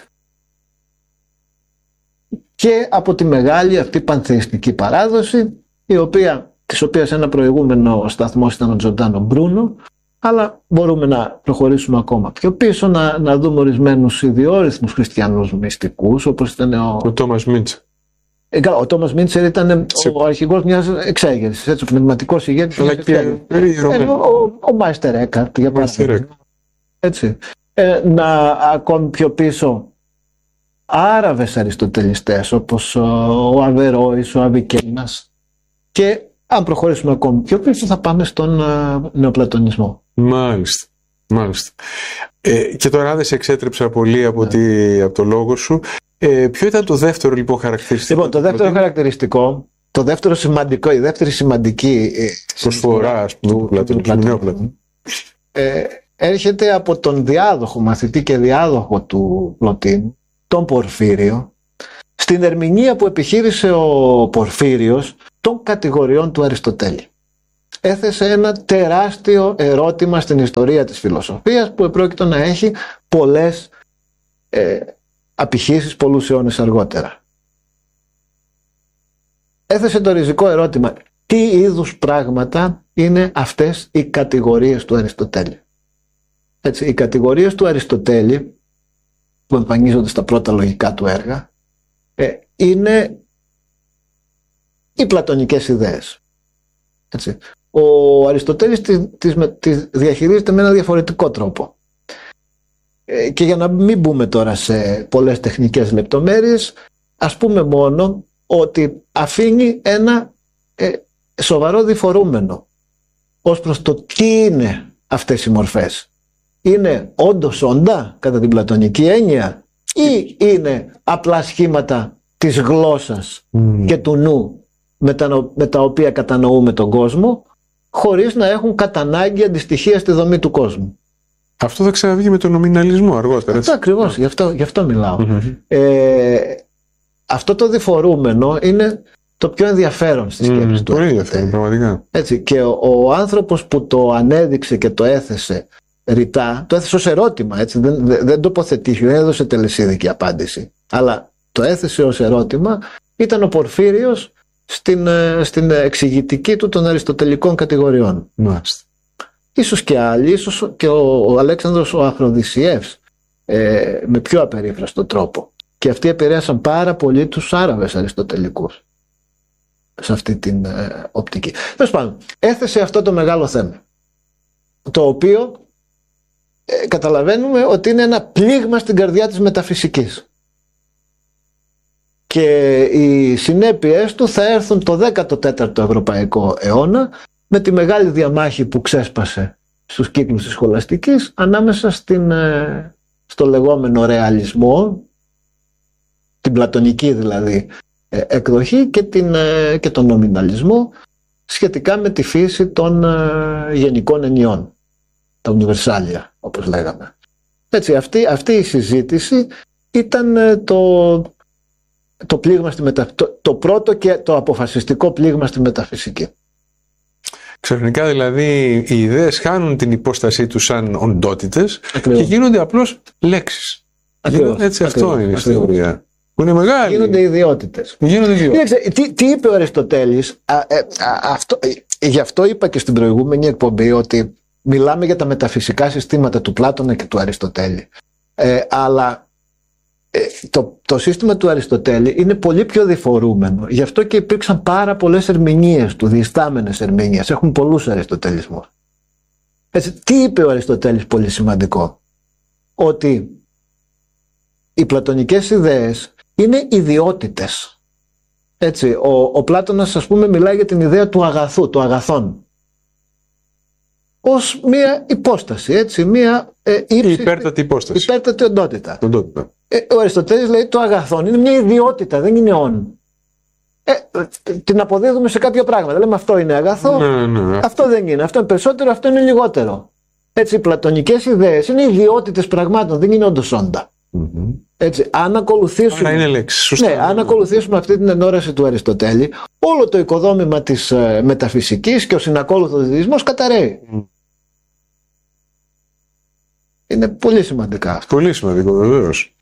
S1: και από τη μεγάλη αυτή πανθεϊστική παράδοση, η οποία, της οποίας ένα προηγούμενο σταθμός ήταν ο Τζορντάνο Μπρούνο, αλλά μπορούμε να προχωρήσουμε ακόμα πιο πίσω, να, να δούμε ορισμένους ιδιόρυθμους χριστιανούς μυστικούς, όπως ήταν ο...
S2: Ο Τόμας Μίντσερ.
S1: Ε, ο Τόμας Μίντσερ ήταν σε... ο αρχηγός μιας εξέγερσης, έτσι, ο πνευματικός ηγέτης.
S2: Αλλά και
S1: ε, ο, ο, ο Μάιστερ Έκαρτ, για παράδειγμα. Έτσι. Ε, να ακόμη πιο πίσω, Άραβες αριστοτελιστές όπως ο Αβερόης, ο Αβικένας, και αν προχωρήσουμε ακόμη πιο πίσω θα πάμε στον uh, νεοπλατωνισμό.
S2: Μάλιστα. Μάλιστα. Ε, και τώρα δεν σε εξέτρεψα πολύ από, yeah. τη, από το λόγο σου. Ε, ποιο ήταν το δεύτερο λοιπόν χαρακτηριστικό?
S1: Λοιπόν, το δεύτερο χαρακτηριστικό το δεύτερο σημαντικό, η δεύτερη σημαντική
S2: προσφορά του Πλατώνου
S1: ε, έρχεται από τον διάδοχο, μαθητή και διάδοχο του Πλωτίνου, τον Πορφύριο, στην ερμηνεία που επιχείρησε ο Πορφύριος των κατηγοριών του Αριστοτέλη. Έθεσε ένα τεράστιο ερώτημα στην ιστορία της φιλοσοφίας που επρόκειτο να έχει πολλές ε, απηχήσεις πολλούς αιώνες αργότερα. Έθεσε το ριζικό ερώτημα: τι είδους πράγματα είναι αυτές οι κατηγορίες του Αριστοτέλη? Έτσι, οι κατηγορίες του Αριστοτέλη που εμφανίζονται στα πρώτα λογικά του έργα ε, είναι οι πλατωνικές ιδέες. Έτσι. Ο Αριστοτέλης τις, τις, τις διαχειρίζεται με ένα διαφορετικό τρόπο. Ε, και για να μην μπούμε τώρα σε πολλές τεχνικές λεπτομέρειες, ας πούμε μόνο ότι αφήνει ένα ε, σοβαρό διφορούμενο ως προς το τι είναι αυτές οι μορφές. Είναι όντως όντα κατά την πλατωνική έννοια ή είναι απλά σχήματα της γλώσσας mm. και του νου με τα, με τα οποία κατανοούμε τον κόσμο, χωρίς να έχουν κατά ανάγκη αντιστοιχεία στη δομή του κόσμου.
S2: Αυτό θα ξαναβγεί με τον νομιναλισμό αργότερα.
S1: Αυτό ακριβώς, γι' αυτό, γι' αυτό μιλάω. Mm-hmm. Ε, αυτό το διφορούμενο είναι το πιο ενδιαφέρον στη σκέψη mm, του.
S2: Πολύ ενδιαφέρον, πραγματικά.
S1: Έτσι, και ο, ο άνθρωπος που το ανέδειξε και το έθεσε ρητά, το έθεσε ως ερώτημα, έτσι, δεν, δεν, δεν τοποθετήθηκε, δεν έδωσε τελεσίδικη απάντηση, αλλά το έθεσε ως ερώτημα, ήταν ο Πορφύριος στην, στην εξηγητική του των αριστοτελικών κατηγοριών.
S2: Μάλιστα.
S1: Ίσως και άλλοι, ίσως και ο, ο Αλέξανδρος ο Αφροδισιεύς ε, με πιο απερίφραστο τρόπο. Και αυτοί επηρέασαν πάρα πολύ τους Άραβες αριστοτελικούς σε αυτή την ε, οπτική. Τέλος πάντων, έθεσε αυτό το μεγάλο θέμα, το οποίο ε, καταλαβαίνουμε ότι είναι ένα πλήγμα στην καρδιά της μεταφυσικής. Και οι συνέπειες του θα έρθουν το δέκατο τέταρτο ευρωπαϊκό αιώνα με τη μεγάλη διαμάχη που ξέσπασε στους κύκλους της σχολαστικής ανάμεσα στην, ε, στο λεγόμενο ρεαλισμό, την πλατωνική δηλαδή ε, εκδοχή και, την, ε, και τον νομιναλισμό σχετικά με τη φύση των ε, γενικών ενιών, τα universalia όπως λέγαμε. Έτσι, αυτή, αυτή η συζήτηση ήταν ε, το, το, πλήγμα στη μετα, το, το πρώτο και το αποφασιστικό πλήγμα στη μεταφυσική.
S2: Ξαφνικά δηλαδή οι ιδέες χάνουν την υπόστασή τους σαν οντότητες και γίνονται απλώς λέξεις. Ακριβώς. Έτσι, ακριβώς. Αυτό είναι η ιστορία. Που είναι μεγάλη.
S1: Γίνονται ιδιότητες.
S2: Γίνονται ιδιότητες.
S1: Τι, τι είπε ο Αριστοτέλης, α, ε, α, αυτό, ε, γι' αυτό είπα και στην προηγούμενη εκπομπή ότι μιλάμε για τα μεταφυσικά συστήματα του Πλάτωνα και του Αριστοτέλη. Ε, αλλά ε, το, το σύστημα του Αριστοτέλη είναι πολύ πιο διφορούμενο. Γι' αυτό και υπήρξαν πάρα πολλές ερμηνείες του, διιστάμενες ερμηνείες. Έχουν πολλούς αριστοτελισμούς. Έτσι, τι είπε ο Αριστοτέλης πολύ σημαντικό? Ότι οι πλατωνικές ιδέες είναι ιδιότητες. Έτσι, ο, ο Πλάτωνας, ας πούμε, μιλάει για την ιδέα του αγαθού, του αγαθών, ως μία υπόσταση, έτσι, μία ε, ύψιστη,
S2: υπέρτατη υπόσταση.
S1: Υπέρτατη οντότητα.
S2: οντότητα.
S1: Ε, ο Αριστοτέλης λέει το αγαθόν είναι μια ιδιότητα, δεν είναι όν. Ε, την αποδίδουμε σε κάποια πράγματα. Λέμε αυτό είναι αγαθό,
S2: ναι, ναι.
S1: αυτό δεν είναι, αυτό είναι περισσότερο, αυτό είναι λιγότερο. Έτσι, οι πλατωνικές ιδέες είναι ιδιότητες πραγμάτων, δεν είναι όντως όντα.
S2: Mm-hmm.
S1: Έτσι, αν ακολουθήσουμε,
S2: Άρα είναι λέξη, σωστά.
S1: Ναι, αν ακολουθήσουμε αυτή την ενόραση του Αριστοτέλη, όλο το οικοδόμημα της ε, μεταφυσικής και ο συνακόλουθος διδυμός καταραίει. Mm. Είναι πολύ σημαντικά αυτό.
S2: Πολύ σημαντικό, βεβαίως.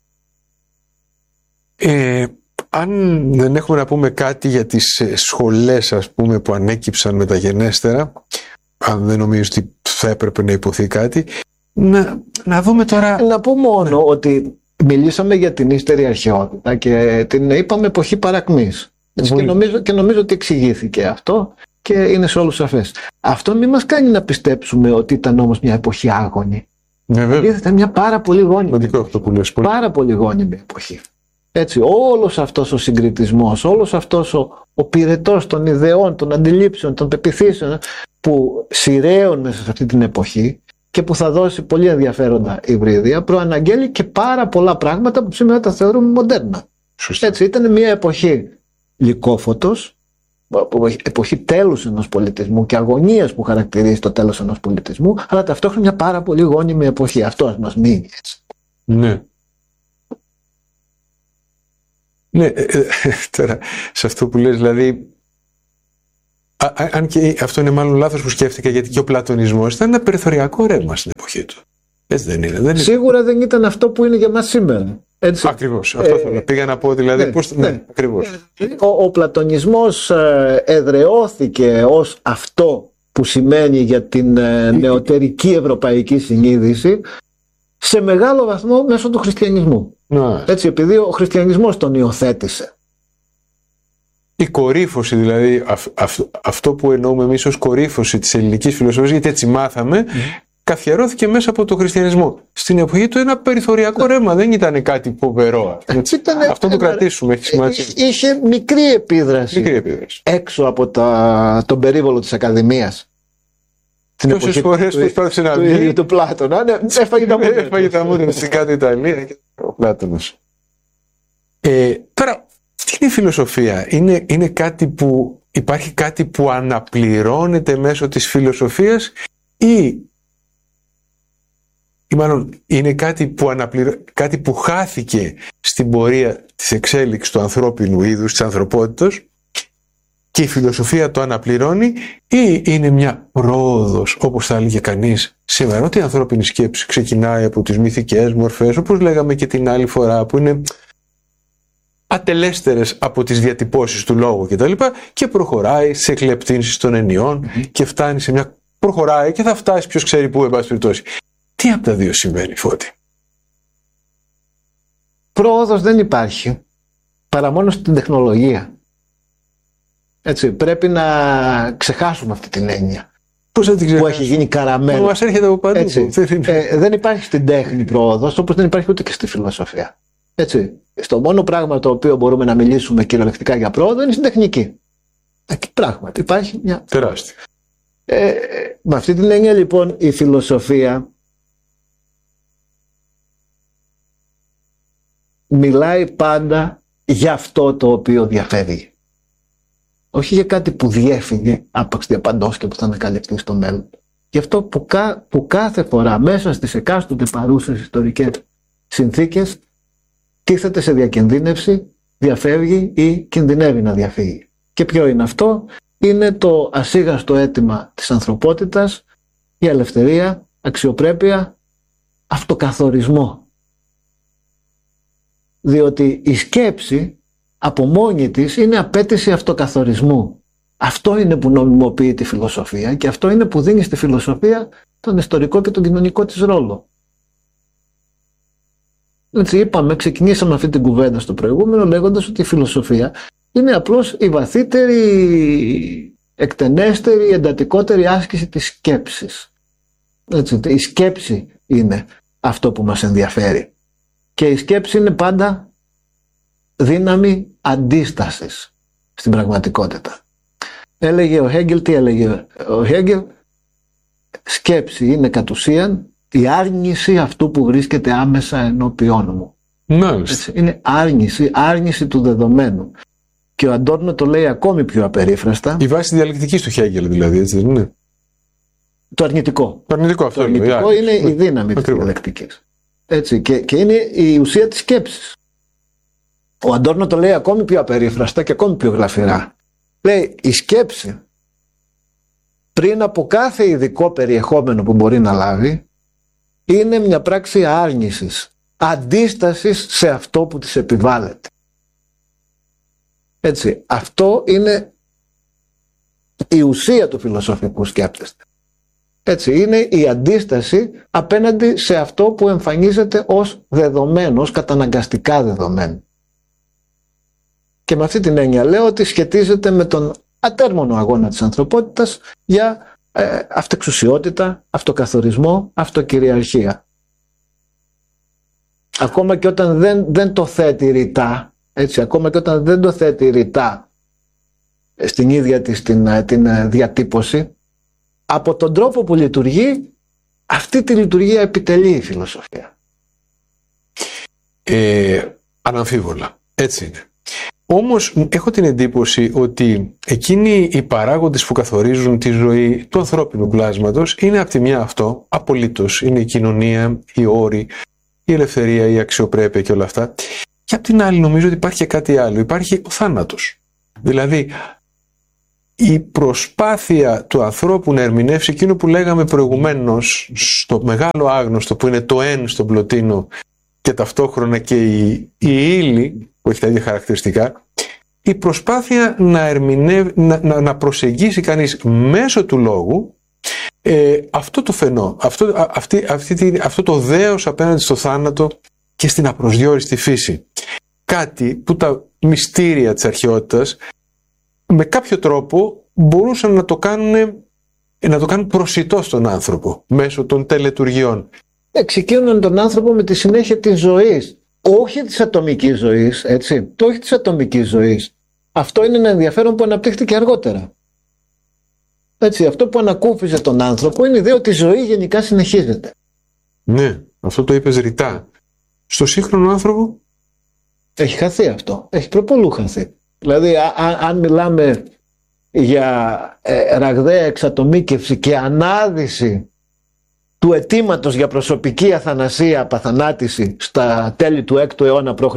S2: Ε, αν δεν έχουμε να πούμε κάτι για τις σχολές, ας πούμε, που ανέκυψαν μεταγενέστερα, αν δεν νομίζω ότι θα έπρεπε να υποθεί κάτι, να, να δούμε τώρα...
S1: Να πω μόνο ναι. ότι μιλήσαμε για την ύστερη αρχαιότητα και την είπαμε εποχή παρακμής. Έτσι, και, νομίζω, και νομίζω ότι εξηγήθηκε αυτό και είναι σε όλους σαφές. Αυτό μην μας κάνει να πιστέψουμε ότι ήταν όμως μια εποχή άγωνη. Δηλαδή ήταν μια πάρα πολύ γόνιμη εποχή. Πάρα πολύ γόνιμη εποχή. Έτσι, όλος αυτός ο συγκριτισμός, όλος αυτός ο, ο πυρετός των ιδεών, των αντιλήψεων, των πεποιθήσεων που σειραίων μέσα σε αυτή την εποχή και που θα δώσει πολύ ενδιαφέροντα υβρίδια, προαναγγέλει και πάρα πολλά πράγματα που σήμερα τα θεωρούμε μοντέρνα.
S2: Σωστά.
S1: Έτσι, ήταν μια εποχή λυκόφωτος, εποχή τέλους ενός πολιτισμού και αγωνίας που χαρακτηρίζει το τέλος ενός πολιτισμού, αλλά ταυτόχρονα μια πάρα πολύ γόνιμη εποχή. Αυτό ας μας μείνει έτσι.
S2: Ναι. Ναι, ε, ε, τώρα, σε αυτό που λες, δηλαδή, α, α, αν και αυτό είναι μάλλον λάθος που σκέφτηκα, γιατί και ο πλατωνισμός ήταν ένα περιθωριακό ρεύμα στην εποχή του. Έτσι δεν είναι. Δεν
S1: Σίγουρα είναι. Δεν ήταν αυτό που είναι για μας σήμερα. Έτσι.
S2: Ακριβώς. Αυτό ε, θέλω. Πήγα να πω, δηλαδή,
S1: ναι,
S2: πώς,
S1: ναι,
S2: ναι, ακριβώς.
S1: Ο, ο πλατωνισμός εδραιώθηκε ως αυτό που σημαίνει για την νεωτερική ευρωπαϊκή συνείδηση σε μεγάλο βαθμό μέσω του χριστιανισμού. Ναι. Έτσι, επειδή ο χριστιανισμός τον υιοθέτησε.
S2: Η κορύφωση, δηλαδή, αυ, αυ, αυτό που εννοούμε εμείς ως κορύφωση της ελληνικής φιλοσοφίας, γιατί έτσι μάθαμε, mm. καθιερώθηκε μέσα από τον χριστιανισμό. Στην εποχή του ένα περιθωριακό ρεύμα, δεν ήταν κάτι φοβερό.
S1: Ήτανε,
S2: αυτό το κρατήσουμε, έχει σημασία.
S1: Είχε μικρή επίδραση,
S2: μικρή επίδραση.
S1: έξω από τα, τον περίβολο της Ακαδημίας.
S2: Τόσες φορές που προσπάθησε να βγει
S1: του, του Πλάτωνα, ναι, έφαγε τα μούτρα.
S2: Έφαγε τα μούτρα στην κάτω Ιταλία και ο Πλάτωνος. Ε, τώρα, τι είναι η φιλοσοφία? Είναι, είναι κάτι που, υπάρχει κάτι που αναπληρώνεται μέσω της φιλοσοφίας ή, ή μάλλον είναι κάτι που, αναπληρω, κάτι που χάθηκε στην πορεία της εξέλιξης του ανθρώπινου είδους, της ανθρωπότητας, και η φιλοσοφία το αναπληρώνει, ή είναι μια πρόοδος, όπως θα έλεγε κανείς σήμερα, ότι η ανθρώπινη σκέψη ξεκινάει από τις μυθικές μορφές, όπως λέγαμε και την άλλη φορά, που είναι ατελέστερες από τις διατυπώσεις του λόγου κτλ. Και, και προχωράει σε εκλεπτύνσεις των ενιών mm-hmm. και φτάνει σε μια... προχωράει και θα φτάσει ποιος ξέρει πού, εν πάση περιπτώσει. Τι από τα δύο συμβαίνει, Φώτη?
S1: Πρόοδος δεν υπάρχει, παρά μόνο στην τεχνολογία. Έτσι, πρέπει να ξεχάσουμε αυτή την έννοια.
S2: Πώς θα την ξεχάσουμε?
S1: Που έχει γίνει καραμένο.
S2: Μας έρχεται από παντού.
S1: Έτσι, ε, δεν υπάρχει στην τέχνη πρόοδος, όπως δεν υπάρχει ούτε και στη φιλοσοφία. Έτσι, στο μόνο πράγμα το οποίο μπορούμε να μιλήσουμε κυριολεκτικά για πρόοδο είναι στην τεχνική. Εκεί πράγματι υπάρχει μια...
S2: τεράστια.
S1: Ε, με αυτή την έννοια λοιπόν η φιλοσοφία μιλάει πάντα για αυτό το οποίο διαφεύγει. Όχι για κάτι που διέφυγε άπαξ διαπαντός και που θα ανακαλυφθεί στο μέλλον. Γι' αυτό που, κα, που κάθε φορά μέσα στις εκάστοτε παρούσες ιστορικές συνθήκες τίθεται σε διακινδύνευση, διαφεύγει ή κινδυνεύει να διαφύγει. Και ποιο είναι αυτό? Είναι το ασίγαστο αίτημα της ανθρωπότητας, η ελευθερία, αξιοπρέπεια, αυτοκαθορισμό. Διότι η σκέψη από μόνη της είναι απέτηση αυτοκαθορισμού. Αυτό είναι που νομιμοποιεί τη φιλοσοφία και αυτό είναι που δίνει στη φιλοσοφία τον ιστορικό και τον κοινωνικό της ρόλο. Έτσι είπαμε, ξεκινήσαμε αυτή την κουβέντα στο προηγούμενο λέγοντας ότι η φιλοσοφία είναι απλώς η βαθύτερη, εκτενέστερη, εντατικότερη άσκηση της σκέψης. Έτσι, η σκέψη είναι αυτό που μας ενδιαφέρει. Και η σκέψη είναι πάντα δύναμη αντίστασης στην πραγματικότητα. Έλεγε ο Χέγκελ, τι έλεγε ο Χέγκελ? Σκέψη είναι κατ' ουσίαν η άρνηση αυτού που βρίσκεται άμεσα ενώπιόν μου.
S2: Μάλιστα.
S1: Είναι άρνηση, άρνηση του δεδομένου. Και ο Αντόρνο το λέει ακόμη πιο απερίφραστα.
S2: Η βάση διαλεκτικής του Χέγκελ δηλαδή, έτσι δεν είναι?
S1: Το αρνητικό.
S2: Το αρνητικό, αυτό
S1: το αρνητικό είναι η δύναμη της διαλεκτικής. Έτσι, και, και είναι η ουσία της σκέψης. Ο Αντόρνο το λέει ακόμη πιο απερίφραστα και ακόμη πιο γλαφυρά. Λέει η σκέψη πριν από κάθε ειδικό περιεχόμενο που μπορεί να λάβει είναι μια πράξη άρνησης, αντίστασης σε αυτό που της επιβάλλεται. Έτσι, αυτό είναι η ουσία του φιλοσοφικού σκέπτεστε. Έτσι, είναι η αντίσταση απέναντι σε αυτό που εμφανίζεται ως δεδομένο, ως καταναγκαστικά δεδομένο. Και με αυτή την έννοια λέω ότι σχετίζεται με τον ατέρμονο αγώνα της ανθρωπότητας για ε, αυτεξουσιότητα, αυτοκαθορισμό, αυτοκυριαρχία. Ακόμα και όταν δεν, δεν το θέτει ρητά, έτσι, ακόμα και όταν δεν το θέτει ρητά στην ίδια της την, την διατύπωση, από τον τρόπο που λειτουργεί, αυτή τη λειτουργία επιτελεί η φιλοσοφία.
S2: Ε, αναμφίβολα. Έτσι είναι. Όμως έχω την εντύπωση ότι εκείνοι οι παράγοντες που καθορίζουν τη ζωή του ανθρώπινου πλάσματος είναι από τη μια αυτό, απολύτως, είναι η κοινωνία, οι όροι, η ελευθερία, η αξιοπρέπεια και όλα αυτά. Και από την άλλη νομίζω ότι υπάρχει και κάτι άλλο, υπάρχει ο θάνατος. Δηλαδή η προσπάθεια του ανθρώπου να ερμηνεύσει εκείνο που λέγαμε προηγουμένως στο μεγάλο άγνωστο που είναι το εν στον Πλωτίνο και ταυτόχρονα και η, η ύλη που έχει τα ίδια χαρακτηριστικά, η προσπάθεια να, ερμηνεύ, να, να, να προσεγγίσει κανείς μέσω του λόγου ε, αυτό το φαινό, αυτό, αυτή, αυτή, αυτό το δέος απέναντι στο θάνατο και στην απροσδιόριστη φύση. Κάτι που τα μυστήρια της αρχαιότητας με κάποιο τρόπο μπορούσαν να το κάνουν, να το κάνουν προσιτό στον άνθρωπο μέσω των τελετουργιών.
S1: Εξοικείωναν τον άνθρωπο με τη συνέχεια της ζωής. Όχι της ατομικής ζωής, έτσι. Το όχι της ατομικής ζωής. Αυτό είναι ένα ενδιαφέρον που αναπτύχθηκε αργότερα. Έτσι, αυτό που ανακούφιζε τον άνθρωπο είναι η ιδέα ότι η ζωή γενικά συνεχίζεται.
S2: Ναι, αυτό το είπες ρητά. Στο σύγχρονο άνθρωπο
S1: έχει χαθεί αυτό. Έχει προπολού χαθεί. Δηλαδή, α, α, αν μιλάμε για ε, ραγδαία εξατομίκευση και ανάδυση του αιτήματος για προσωπική αθανασία, απαθανάτηση στα τέλη του έκτου αιώνα π.Χ.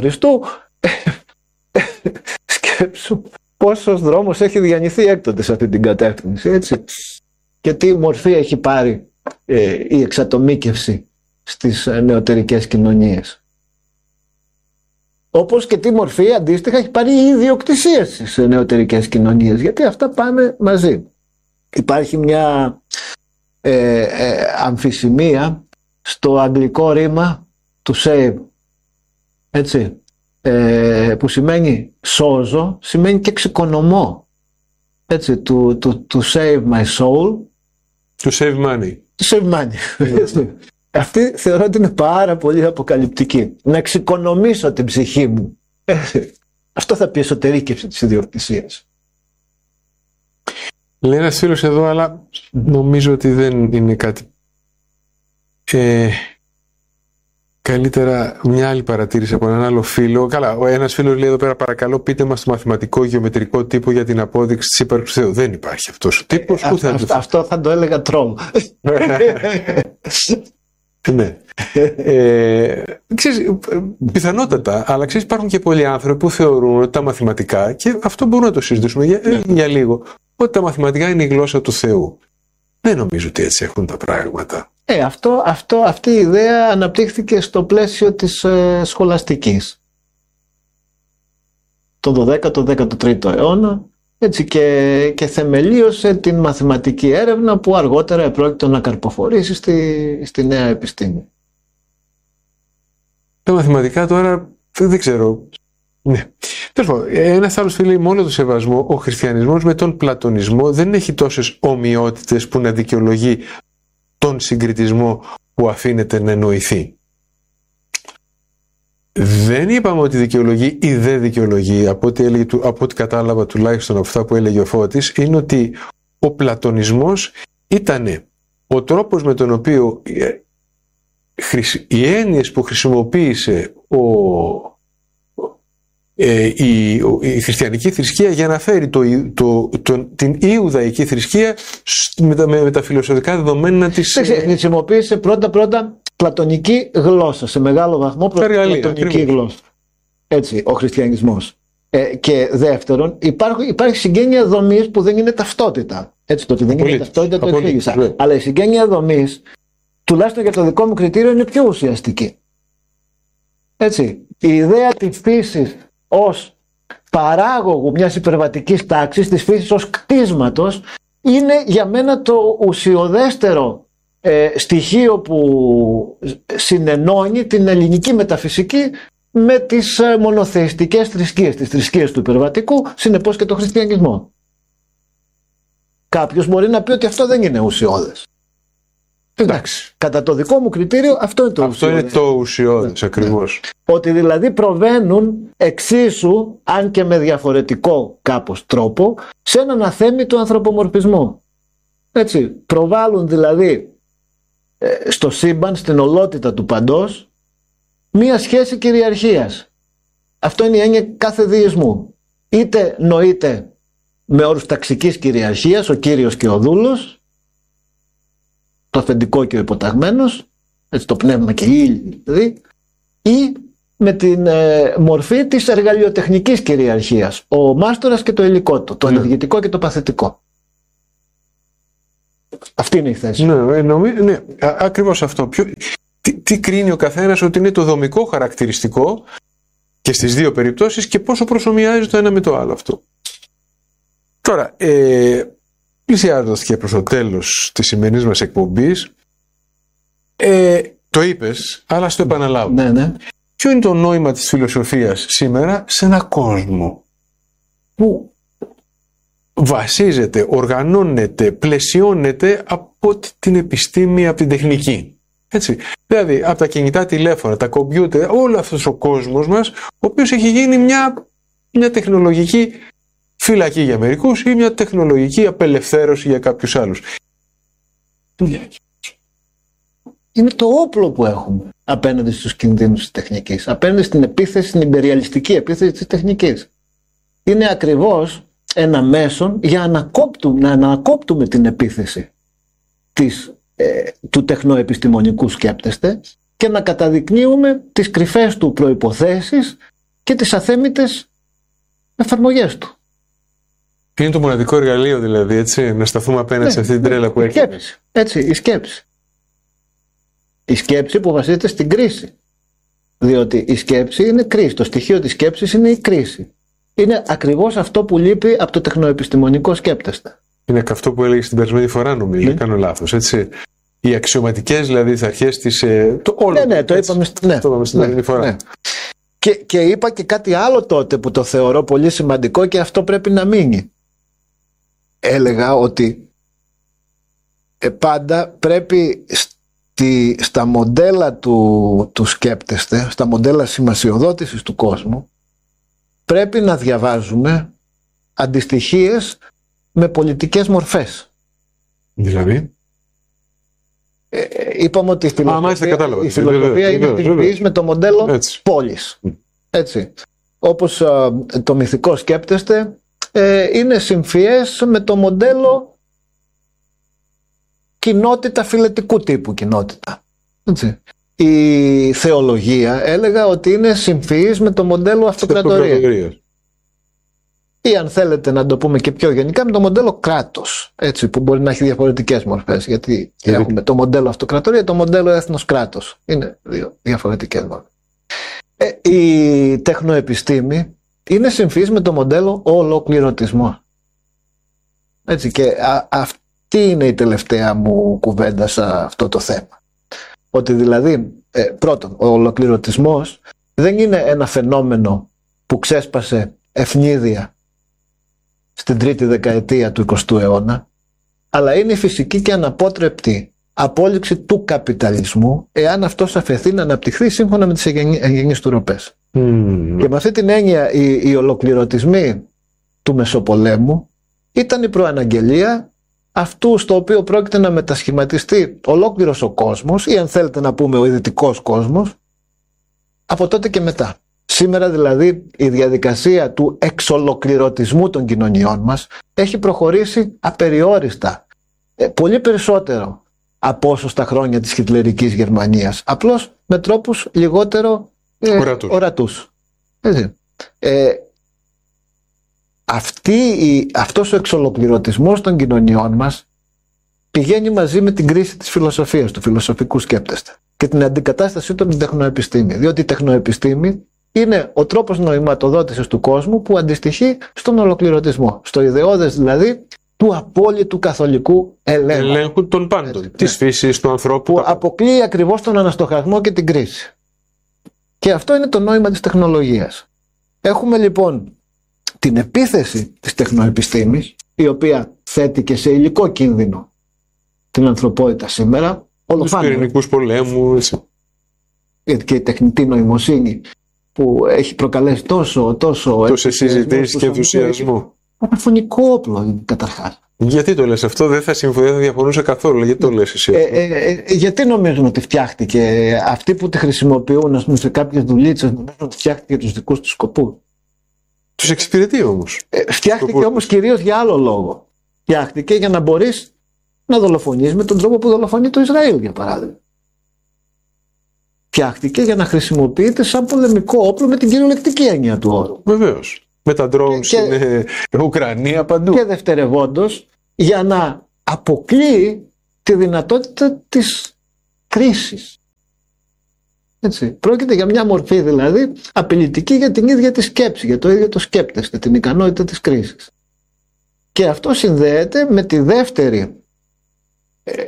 S1: σκέψου πόσος δρόμος έχει διανυθεί έκτοτε σε αυτή την κατεύθυνση, έτσι. Και τι μορφή έχει πάρει ε, η εξατομίκευση στις νεωτερικές κοινωνίες. Όπως και τι μορφή αντίστοιχα έχει πάρει η ιδιοκτησία στις νεωτερικές κοινωνίες, γιατί αυτά πάνε μαζί. Υπάρχει μια ε, ε, αμφισημία στο αγγλικό ρήμα του save, έτσι, ε, που σημαίνει σώζω, σημαίνει και εξοικονομώ, έτσι, to, to, to save my soul,
S2: to save money,
S1: to save money. Αυτή θεωρώ ότι είναι πάρα πολύ αποκαλυπτική. Να εξοικονομήσω την ψυχή μου. Αυτό θα πει εσωτερήκευση της ιδιοκτησίας.
S2: Λέει ένας φίλος εδώ, αλλά νομίζω ότι δεν είναι κάτι. Ε, καλύτερα μια άλλη παρατήρηση από έναν άλλο φίλο. Καλά, ο ένας φίλος λέει εδώ πέρα, παρακαλώ πείτε μας το μαθηματικό γεωμετρικό τύπο για την απόδειξη της ύπαρξης του Θεού. Δεν υπάρχει αυτός ο τύπος.
S1: Ε,
S2: θα
S1: αυτό, αυτό θα το έλεγα τρόλ.
S2: Ναι. ε, ξέρεις, πιθανότατα, αλλά ξέρεις, υπάρχουν και πολλοί άνθρωποι που θεωρούν ότι τα μαθηματικά, και αυτό μπορούμε να το συζητήσουμε για, ε, για λίγο, ότι τα μαθηματικά είναι η γλώσσα του Θεού. Δεν νομίζω ότι έτσι έχουν τα πράγματα.
S1: Ε, αυτό, αυτό, αυτή η ιδέα αναπτύχθηκε στο πλαίσιο της ε, σχολαστικής. Το δωδέκατο δέκατο τρίτο αιώνα, έτσι, και, και θεμελίωσε την μαθηματική έρευνα που αργότερα επρόκειτο να καρποφορήσει στη, στη νέα επιστήμη.
S2: Τα μαθηματικά τώρα δεν ξέρω. Ναι. Ένας άλλος φίλος, με όλο το σεβασμό, ο χριστιανισμός με τον πλατωνισμό δεν έχει τόσες ομοιότητες που να δικαιολογεί τον συγκριτισμό που αφήνεται να εννοηθεί. Δεν είπαμε ότι δικαιολογεί ή δεν δικαιολογεί, από ό,τι, έλεγε, από ό,τι κατάλαβα τουλάχιστον από αυτά που έλεγε ο Φώτης, είναι ότι ο πλατωνισμός ήταν ο τρόπος με τον οποίο οι έννοιες που χρησιμοποίησε ο, ε, η, η χριστιανική θρησκεία για να φέρει το, το, το, την Ιουδαϊκή θρησκεία με τα, με τα φιλοσοφικά δεδομένα της...
S1: Χρησιμοποίησε πρώτα-πρώτα πλατωνική γλώσσα, σε μεγάλο βαθμό πλατωνική ακριβώς. Γλώσσα. Έτσι, ο χριστιανισμός. Ε, και δεύτερον, υπάρχει, υπάρχει συγγένεια δομής που δεν είναι ταυτότητα. Έτσι, το ότι δεν είναι ταυτότητα το εξήγησα. Ναι. Αλλά η συγγένεια δομής, τουλάχιστον για το δικό μου κριτήριο, είναι πιο ουσιαστική. Έτσι, η ιδέα της φύσης ως παράγωγου μιας υπερβατικής τάξης, της φύσης ως κτίσματος, είναι για μένα το ουσιοδέστερο Ε, στοιχείο που συνενώνει την ελληνική μεταφυσική με τις ε, μονοθεϊστικές θρησκείες, τις θρησκείες του υπερβατικού, συνεπώς και τον χριστιανισμό. Κάποιος μπορεί να πει ότι αυτό δεν είναι ουσιώδες. Εντάξει, κατά το δικό μου κριτήριο αυτό είναι το
S2: αυτό ουσιώδες. Αυτό είναι το ουσιώδες, ναι, ακριβώς.
S1: Ότι δηλαδή προβαίνουν εξίσου, αν και με διαφορετικό κάπως τρόπο, σε έναν αθέμητο ανθρωπομορφισμό. Έτσι, προβάλλουν δηλαδή στο σύμπαν, στην ολότητα του παντός, μία σχέση κυριαρχίας. Αυτό είναι η έννοια κάθε δεισμού. είτε νοείται με όρους ταξικής κυριαρχίας, ο κύριος και ο δούλος, το αφεντικό και ο υποταγμένος, έτσι το πνεύμα και η ύλη δηλαδή, ή με την ε, μορφή της εργαλειοτεχνικής κυριαρχίας, ο μάστορας και το υλικό του, το ενεργητικό και το παθητικό. Αυτή είναι η θέση.
S2: Ναι, νομίζω, ναι, ακριβώς αυτό. Ποιο, τι, τι κρίνει ο καθένας ότι είναι το δομικό χαρακτηριστικό και στις δύο περιπτώσεις και πόσο προσομοιάζει το ένα με το άλλο αυτό. Τώρα, ε, πλησιάζοντας και προς το τέλος της σημερινής μας εκπομπής, ε, το είπες, αλλά στο επαναλάβω.
S1: Ναι, ναι.
S2: Ποιο είναι το νόημα της φιλοσοφίας σήμερα σε ένα κόσμο που βασίζεται, οργανώνεται, πλαισιώνεται από την επιστήμη, από την τεχνική. Έτσι. Δηλαδή, από τα κινητά τηλέφωνα, τα κομπιούτερ, όλο αυτός ο κόσμος μας, ο οποίος έχει γίνει μια, μια τεχνολογική φυλακή για μερικούς ή μια τεχνολογική απελευθέρωση για κάποιους άλλους.
S1: Είναι το όπλο που έχουμε απέναντι στους κινδύνους της τεχνικής, απέναντι στην επίθεση, στην ιμπεριαλιστική επίθεση της τεχνικής. Είναι ακριβώς ένα μέσον για να ανακόπτουμε, να ανακόπτουμε την επίθεση της, ε, του τεχνοεπιστημονικού σκέπτεστε και να καταδεικνύουμε τις κρυφές του προϋποθέσεις και τις αθέμητες εφαρμογές του.
S2: Είναι το μοναδικό εργαλείο δηλαδή, έτσι, να σταθούμε απέναντι ναι, σε αυτή την τρέλα που έχει.
S1: Σκέψη. Έτσι, η σκέψη. Η σκέψη που βασίζεται στην κρίση. Διότι η σκέψη είναι κρίση. Το στοιχείο της σκέψης είναι η κρίση. Είναι ακριβώς αυτό που λείπει από το τεχνοεπιστημονικό σκέπτεστε.
S2: Είναι και αυτό που έλεγες την περασμένη φορά, νομίζω. Ναι. Κάνω λάθος, έτσι. Οι αξιωματικές δηλαδή τις αρχές της. Ε, το όλο.
S1: Ναι, ναι, το έτσι, είπαμε, ναι, το είπαμε στην ναι, περασμένη φορά. Ναι. Και, και είπα και κάτι άλλο τότε που το θεωρώ πολύ σημαντικό και αυτό πρέπει να μείνει. Έλεγα ότι ε, πάντα πρέπει στη, στα μοντέλα του, του σκέπτεστε, στα μοντέλα σημασιοδότησης του κόσμου, πρέπει να διαβάζουμε αντιστοιχίες με πολιτικές μορφές.
S2: Δηλαδή?
S1: Ε, είπαμε ότι η φιλοσοφία,
S2: Α,
S1: η φιλοσοφία είναι τυπής με το μοντέλο Έτσι. πόλης. Mm. Έτσι. Όπως α, το μυθικό σκέπτεστε ε, είναι συμφιές με το μοντέλο κοινότητα φιλετικού τύπου κοινότητα. Έτσι. Η θεολογία έλεγα ότι είναι συμφυής με το μοντέλο αυτοκρατορίας. Ή αν θέλετε να το πούμε και πιο γενικά με το μοντέλο κράτος, έτσι, που μπορεί να έχει διαφορετικές μορφές, γιατί mm. έχουμε το μοντέλο αυτοκρατορία, το μοντέλο έθνος κράτος. Είναι δύο διαφορετικές μορφές. Ε, η τεχνοεπιστήμη είναι συμφυής με το μοντέλο ολοκληρωτισμό. Έτσι, και α, αυτή είναι η τελευταία μου κουβέντα σε αυτό το θέμα. Ότι δηλαδή, ε, πρώτον, ο ολοκληρωτισμός δεν είναι ένα φαινόμενο που ξέσπασε ευνίδια στην τρίτη δεκαετία του εικοστού αιώνα, αλλά είναι η φυσική και αναπότρεπτη απόλυξη του καπιταλισμού, εάν αυτός αφαιθεί να αναπτυχθεί σύμφωνα με τις εγγενείς του ροπές. Mm. Και με αυτή την έννοια οι, οι ολοκληρωτισμοί του Μεσοπολέμου ήταν η προαναγγελία αυτού στο οποίο πρόκειται να μετασχηματιστεί ολόκληρος ο κόσμος, ή αν θέλετε να πούμε ο ιδρυτικός κόσμος, από τότε και μετά. Σήμερα δηλαδή η διαδικασία του εξολοκληρωτισμού των κοινωνιών μας έχει προχωρήσει απεριόριστα, ε, πολύ περισσότερο από όσο στα χρόνια της χιτλερικής Γερμανίας, απλώς με τρόπους λιγότερο ε, ορατούς. ορατούς. Έτσι. Ε, αυτή η, αυτός ο εξολοκληρωτισμός των κοινωνιών μας πηγαίνει μαζί με την κρίση της φιλοσοφίας, του φιλοσοφικού σκέπτεστε, και την αντικατάστασή του με την τεχνοεπιστήμη. Διότι η τεχνοεπιστήμη είναι ο τρόπος νοηματοδότησης του κόσμου που αντιστοιχεί στον ολοκληρωτισμό, στο ιδεώδες δηλαδή του απόλυτου καθολικού ελέγχου.
S2: Ελέγχου των πάντων, της ναι. φύσης του ανθρώπου.
S1: Που αποκλείει ακριβώς τον αναστοχασμό και την κρίση. Και αυτό είναι το νόημα της τεχνολογίας. Έχουμε λοιπόν την επίθεση της τεχνοεπιστήμης, η οποία θέτει και σε υλικό κίνδυνο την ανθρωπότητα σήμερα.
S2: Τους πυρηνικούς πολέμους.
S1: Και η τεχνητή νοημοσύνη που έχει προκαλέσει τόσο, τόσο
S2: τόσες συζητήσεις και ενθουσιασμό.
S1: Παραφωνικό όπλο είναι καταρχάς.
S2: Γιατί το λες αυτό? Δεν θα, συμφωνήσω, δεν θα διαφωνούσα καθόλου. Γιατί το λες εσύ αυτό?
S1: Ε, ε, ε, γιατί νομίζουν ότι φτιάχτηκε? Αυτοί που τη χρησιμοποιούν, ας πούμε, σε κάποιες δουλίτσες, νομίζουν ότι φτιάχτηκε για τους δικούς τους σκοπούς.
S2: Τους εξυπηρετεί όμως.
S1: Ε, φτιάχτηκε όμως κυρίως για άλλο λόγο. Φτιάχτηκε για να μπορείς να δολοφονείς με τον τρόπο που δολοφονεί το Ισραήλ, για παράδειγμα. Φτιάχτηκε για να χρησιμοποιείται σαν πολεμικό όπλο με την κυριολεκτική έννοια του όρου.
S2: Βεβαίως. Με τα drones στην Ουκρανία παντού.
S1: Και δευτερευόντως για να αποκλείει τη δυνατότητα της κρίσης. Έτσι. Πρόκειται για μια μορφή δηλαδή απειλητική για την ίδια τη σκέψη, για το ίδιο το σκέπτεστε, την ικανότητα της κρίσης. Και αυτό συνδέεται με τη δεύτερη ε,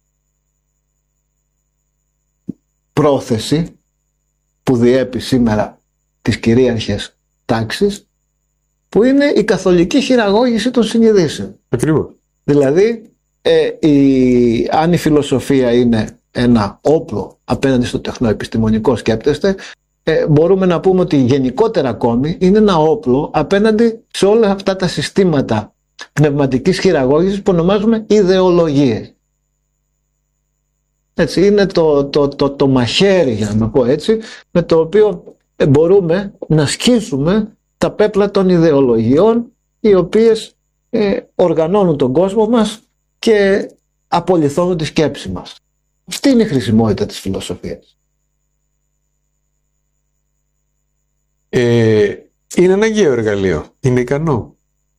S1: πρόθεση που διέπει σήμερα τις κυρίαρχες τάξεις, που είναι η καθολική χειραγώγηση των συνειδήσεων.
S2: Ακριβώς.
S1: Δηλαδή, ε, η, αν η φιλοσοφία είναι ένα όπλο απέναντι στο τεχνοεπιστημονικό σκέπτεστε, ε, μπορούμε να πούμε ότι γενικότερα ακόμη είναι ένα όπλο απέναντι σε όλα αυτά τα συστήματα πνευματικής χειραγώγησης που ονομάζουμε ιδεολογίες. Έτσι, είναι το, το, το, το μαχαίρι, για να πω έτσι, με το οποίο μπορούμε να σκίσουμε τα πέπλα των ιδεολογιών, οι οποίες ε, οργανώνουν τον κόσμο μας και απολυθώνουν τη σκέψη μας. Αυτή είναι η χρησιμότητα της φιλοσοφίας.
S2: Ε, είναι αναγκαίο εργαλείο. Είναι ικανό.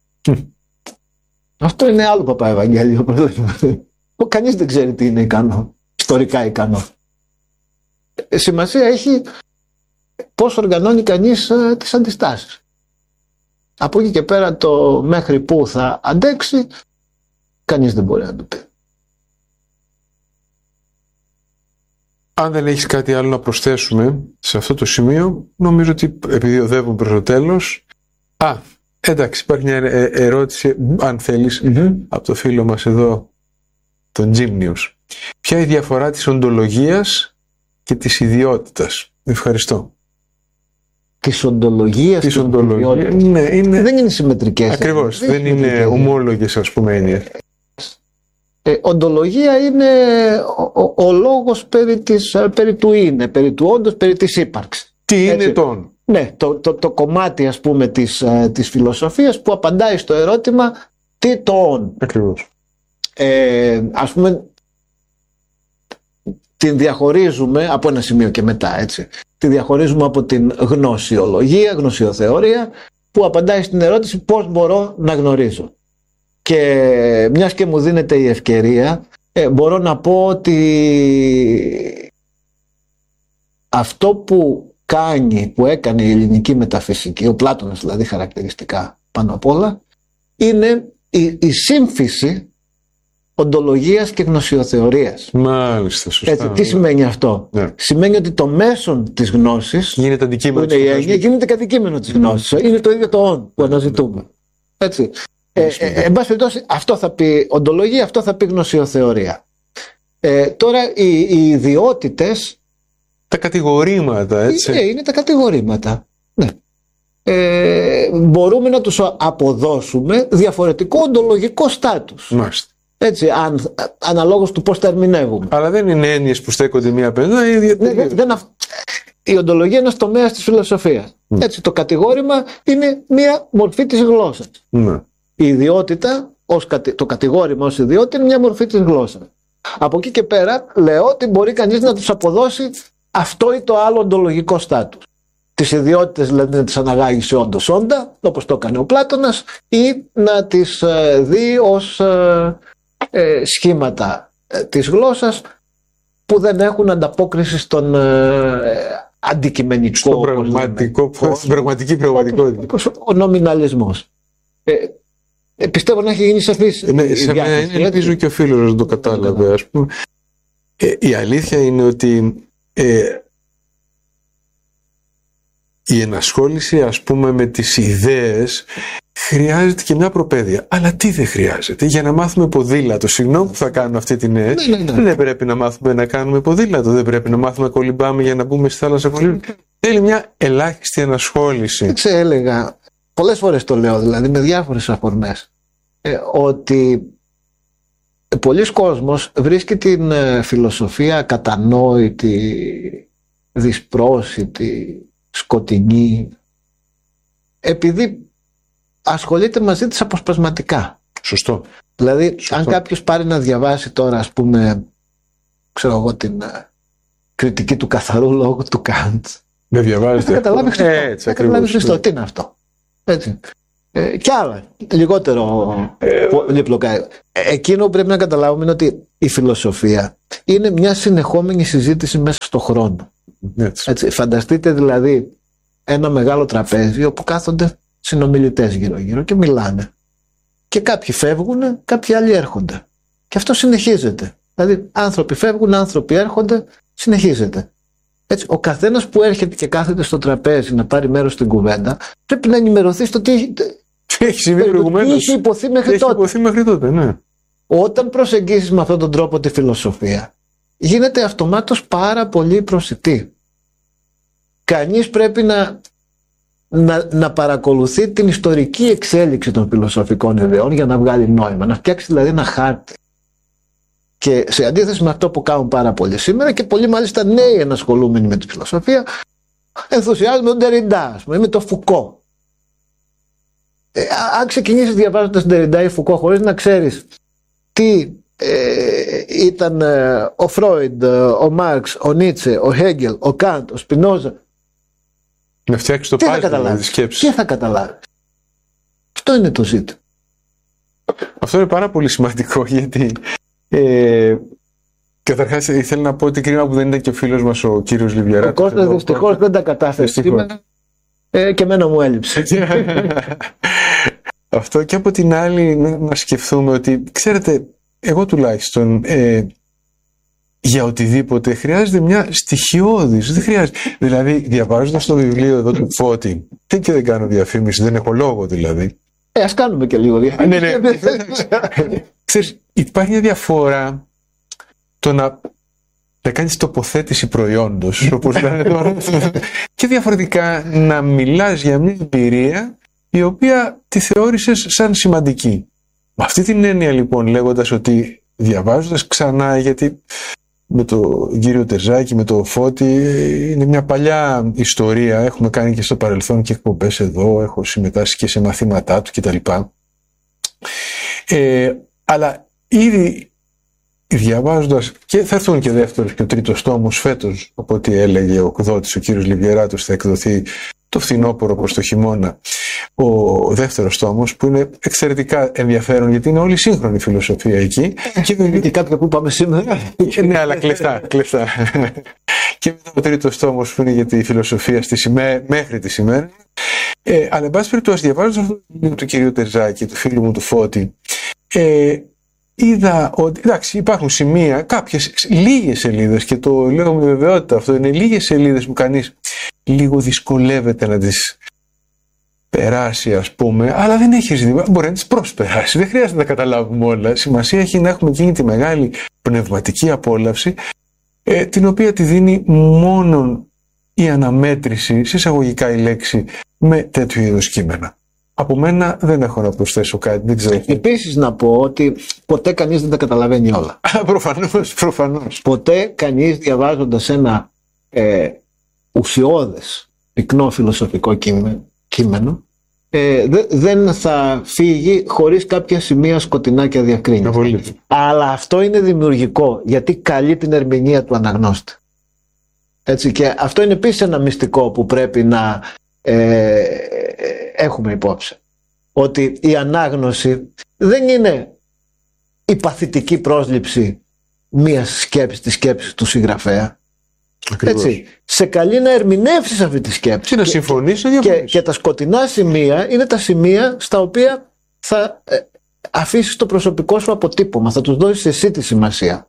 S1: Αυτό είναι άλλο παπαευαγγέλιο. Κανείς δεν ξέρει τι είναι ικανό. Ιστορικά ικανό. Ε, σημασία έχει πώς οργανώνει κανείς ε, τις αντιστάσεις. Από εκεί και πέρα το μέχρι που θα αντέξει, κανείς δεν μπορεί να το πει.
S2: Αν δεν έχεις κάτι άλλο να προσθέσουμε σε αυτό το σημείο, νομίζω ότι επειδή οδεύουμε προς το τέλος. Α, εντάξει, υπάρχει μια ερώτηση, αν θέλεις, mm-hmm. από το φίλο μας εδώ, τον Gymnius. Ποια είναι η διαφορά της οντολογίας και της ιδιότητας? Ευχαριστώ.
S1: Της οντολογίας
S2: της οντολογίας. Ναι, είναι...
S1: Δεν είναι συμμετρικές.
S2: Ακριβώς, δεν, δεν είναι, είναι ομόλογες, ας πούμε, έννοιες.
S1: Ε, οντολογία είναι ο, ο, ο λόγος περί, της, περί του είναι, περί του όντως, περί της ύπαρξης.
S2: Τι είναι τον?
S1: Ναι, το, το, το κομμάτι, ας πούμε, της, της φιλοσοφίας που απαντάει στο ερώτημα τι το όν.
S2: Ακριβώς.
S1: Ε, ας πούμε, την διαχωρίζουμε από ένα σημείο και μετά, έτσι. Τη διαχωρίζουμε από την γνωσιολογία, γνωσιοθεωρία, που απαντάει στην ερώτηση πώς μπορώ να γνωρίζω. Και μιας και μου δίνεται η ευκαιρία, ε, μπορώ να πω ότι αυτό που κάνει, που έκανε η ελληνική μεταφυσική, ο Πλάτωνας δηλαδή χαρακτηριστικά πάνω απ' όλα, είναι η, η σύμφυση οντολογίας και γνωσιοθεωρίας.
S2: Μάλιστα, σωστά.
S1: Έτσι, τι σημαίνει αυτό? Ναι. Σημαίνει ότι το μέσον της γνώσης,
S2: γίνεται αντικείμενο,
S1: που είναι η έννοια, γίνεται κατοικείμενο της γνώσης. Mm. Είναι το ίδιο το «ον» που αναζητούμε. Έτσι. Ε, ε, ε, εν πάση περιπτώσει, αυτό θα πει οντολογία, αυτό θα πει γνωσιοθεωρία. Ε, τώρα οι, οι ιδιότητες,
S2: τα κατηγορήματα, έτσι.
S1: Ε, είναι τα κατηγορήματα. Ναι. Ε, μπορούμε να τους αποδώσουμε διαφορετικό οντολογικό στάτους.
S2: Μάλιστα.
S1: Έτσι, αν, αναλόγως του πώς τα ερμηνεύουμε.
S2: Αλλά δεν είναι έννοιες που στέκονται μία απέναντι.
S1: Ναι, δεν, δεν, η οντολογία είναι ένας τομέας της φιλοσοφίας. Mm. Έτσι, το κατηγόρημα είναι μία μορφή της γλώσσας.
S2: Mm.
S1: Η ιδιότητα, ως, το κατηγόρημα ως ιδιότητα είναι μια μορφή της γλώσσας. Από εκεί και πέρα λέω ότι μπορεί κανείς να τους αποδώσει αυτό ή το άλλο οντολογικό στάτους. Τις ιδιότητες δηλαδή να τις αναγάγει σε όντως όντα, όπως το έκανε ο Πλάτωνας, ή να τις ε, δει ως ε, ε, σχήματα ε, της γλώσσας που δεν έχουν ανταπόκριση στον ε, αντικειμενικό,
S2: στον πραγματικό, στην πραγματική πραγματικότητα.
S1: Όπως ο νομιναλισμός. Ε, ε, πιστεύω να έχει γίνει σαφής.
S2: Ναι, σε μένα ελπίζω και ο φίλος να το κατάλαβε. Ας πούμε. Ε, η αλήθεια είναι ότι ε, η ενασχόληση, ας πούμε, με τις ιδέες χρειάζεται και μια προπαίδεια. Αλλά τι δεν χρειάζεται? Για να μάθουμε ποδήλατο, συγγνώμη που θα κάνω αυτή την έτσι, ναι, ναι, ναι. δεν πρέπει να μάθουμε να κάνουμε ποδήλατο, δεν πρέπει να μάθουμε να κολυμπάμε για να μπούμε στη θάλασσα κολύμπη. Θέλει μια ελάχιστη ενασχόληση.
S1: Έτσι έλεγα, πολλές φορές το λέω δηλαδή με διάφορες αφορμές, ε, ότι πολλοί κόσμος βρίσκει την ε, φιλοσοφία κατανόητη, δυσπρόσιτη, σκοτεινή, επειδή ασχολείται μαζί της αποσπασματικά.
S2: Σωστό.
S1: Δηλαδή,
S2: Σωστό.
S1: αν κάποιος πάρει να διαβάσει τώρα, ας πούμε, ξέρω εγώ, την uh, κριτική του καθαρού λόγου του Καντ,
S2: δεν διαβάζετε.
S1: θα καταλάβει Χριστό.
S2: Ε,
S1: θα καταλάβει Χριστό. Τι είναι αυτό. Έτσι. Ε, και άλλα. Λιγότερο ε, πολύπλοκα. Ε, εκείνο που πρέπει να καταλάβουμε είναι ότι η φιλοσοφία είναι μια συνεχόμενη συζήτηση μέσα στον χρόνο.
S2: Έτσι.
S1: Έτσι. Φανταστείτε δηλαδή ένα μεγάλο τραπέζι όπου κάθονται συνομιλητές γύρω-γύρω και μιλάνε. Και κάποιοι φεύγουν, κάποιοι άλλοι έρχονται. Και αυτό συνεχίζεται. Δηλαδή, άνθρωποι φεύγουν, άνθρωποι έρχονται, συνεχίζεται. Έτσι, ο καθένας που έρχεται και κάθεται στο τραπέζι να πάρει μέρος στην κουβέντα, πρέπει να ενημερωθεί στο τι,
S2: τι έχει συμβεί προηγουμένως.
S1: Τι έχει υποθεί μέχρι
S2: έχει
S1: τότε.
S2: Υποθεί μέχρι τότε, ναι.
S1: Όταν προσεγγίσεις με αυτόν τον τρόπο τη φιλοσοφία, γίνεται αυτομάτως πάρα πολύ προσιτή. Κανείς πρέπει να, να, να παρακολουθεί την ιστορική εξέλιξη των φιλοσοφικών ιδεών για να βγάλει νόημα. Να φτιάξει δηλαδή ένα χάρτη. Και σε αντίθεση με αυτό που κάνουν πάρα πολλοί σήμερα και πολλοί μάλιστα νέοι ενασχολούμενοι με τη φιλοσοφία, ενθουσιάζουν με τον Τεριντά, με τον Φουκώ. Ε, αν ξεκινήσεις διαβάζοντας τον Τεριντά ή Φουκώ χωρίς να ξέρεις τι ε, ήταν ε, ο Φρόιντ, ο Μάρξ, ο Νίτσε, ο Χέγκελ, ο Καντ, ο Σπινόζα,
S2: να φτιάξει το πάζλ της σκέψης.
S1: Τι θα καταλάβεις. Αυτό είναι το ζήτημα.
S2: Αυτό είναι πάρα πολύ σημαντικό γιατί ε, καταρχάς ήθελα να πω ότι κρίμα που δεν ήταν και ο φίλος μας ο κύριος Λιβιαράτος.
S1: Ο Κώστας δυστυχώς δεν τα κατάφερε σήμερα ε, και εμένα μου έλειψε.
S2: Αυτό, και από την άλλη να, να σκεφτούμε ότι ξέρετε, εγώ τουλάχιστον ε, για οτιδήποτε χρειάζεται μια στοιχειώδης, δεν χρειάζεται. Δηλαδή διαβάζοντας το βιβλίο εδώ του Φώτη, τι και δεν κάνω διαφήμιση, δεν έχω λόγο δηλαδή.
S1: Ε, ας κάνουμε και λίγο διαφήμιση.
S2: Ναι, ναι. Ξέρεις, υπάρχει μια διαφορά το να, να κάνεις τοποθέτηση προϊόντος, όπως λένε τώρα, και διαφορετικά να μιλάς για μια εμπειρία η οποία τη θεώρησες σαν σημαντική. Με αυτή την έννοια λοιπόν, λέγοντας ότι διαβάζοντας ξανά, γιατί με τον κύριο Τερζάκη, με το Φώτη, είναι μια παλιά ιστορία, έχουμε κάνει και στο παρελθόν και εκπομπές εδώ, έχω συμμετάσχει και σε μαθήματά του κτλ. Ε, αλλά ήδη διαβάζοντας, και θα έρθουν και δεύτερος και ο τρίτος τόμος φέτος, από ό,τι έλεγε ο εκδότης ο κύριος Λιβιεράτος, θα εκδοθεί το φθινόπωρο προς το χειμώνα ο δεύτερος τόμος, που είναι εξαιρετικά ενδιαφέρον γιατί είναι όλη σύγχρονη φιλοσοφία εκεί.
S1: Και, και κάποια που πάμε σήμερα.
S2: Ναι, αλλά κλεφτά, κλεφτά. Και μετά ο τρίτος τόμος που είναι για τη φιλοσοφία στη σημαία, μέχρι τη σήμερα. Ε, αλλά εν πάση περιπτώσει, διαβάζοντας αυτό το βιβλίο του κυρίου Τερζάκη, του φίλου μου του Φώτη, ε, είδα ότι εντάξει, υπάρχουν σημεία, κάποιες λίγες σελίδες, και το λέω με βεβαιότητα αυτό, είναι λίγες σελίδες που κανείς λίγο δυσκολεύεται να τις περάσει, ας πούμε, αλλά δεν έχει ζήτημα, μπορεί να τις προσπεράσει, δεν χρειάζεται να τα καταλάβουμε όλα. Σημασία έχει να έχουμε εκείνη τη μεγάλη πνευματική απόλαυση, ε, την οποία τη δίνει μόνον η αναμέτρηση, συσσαγωγικά η λέξη, με τέτοιου είδους κείμενα. Από μένα δεν έχω να προσθέσω κάτι, δεν ξέρω.
S1: Επίσης να πω ότι ποτέ κανείς δεν τα καταλαβαίνει όλα.
S2: προφανώς, προφανώς.
S1: Ποτέ κανείς διαβάζοντας ένα ε, ουσιώδες, πυκνό φιλοσοφικό κείμενο, κείμενο ε, δε, δεν θα φύγει χωρίς κάποια σημεία σκοτεινά και αδιακρίνητα. Αλλά αυτό είναι δημιουργικό, γιατί καλεί την ερμηνεία του αναγνώστη. Έτσι, και αυτό είναι επίσης ένα μυστικό που πρέπει να ε, έχουμε υπόψη. Ότι η ανάγνωση δεν είναι η παθητική πρόσληψη μιας σκέψης, της σκέψης του συγγραφέα. Έτσι, σε καλεί να ερμηνεύσεις αυτή τη σκέψη.
S2: Και να συμφωνείς, να
S1: και, και τα σκοτεινά σημεία είναι τα σημεία στα οποία θα ε, αφήσεις το προσωπικό σου αποτύπωμα, θα τους δώσεις εσύ τη σημασία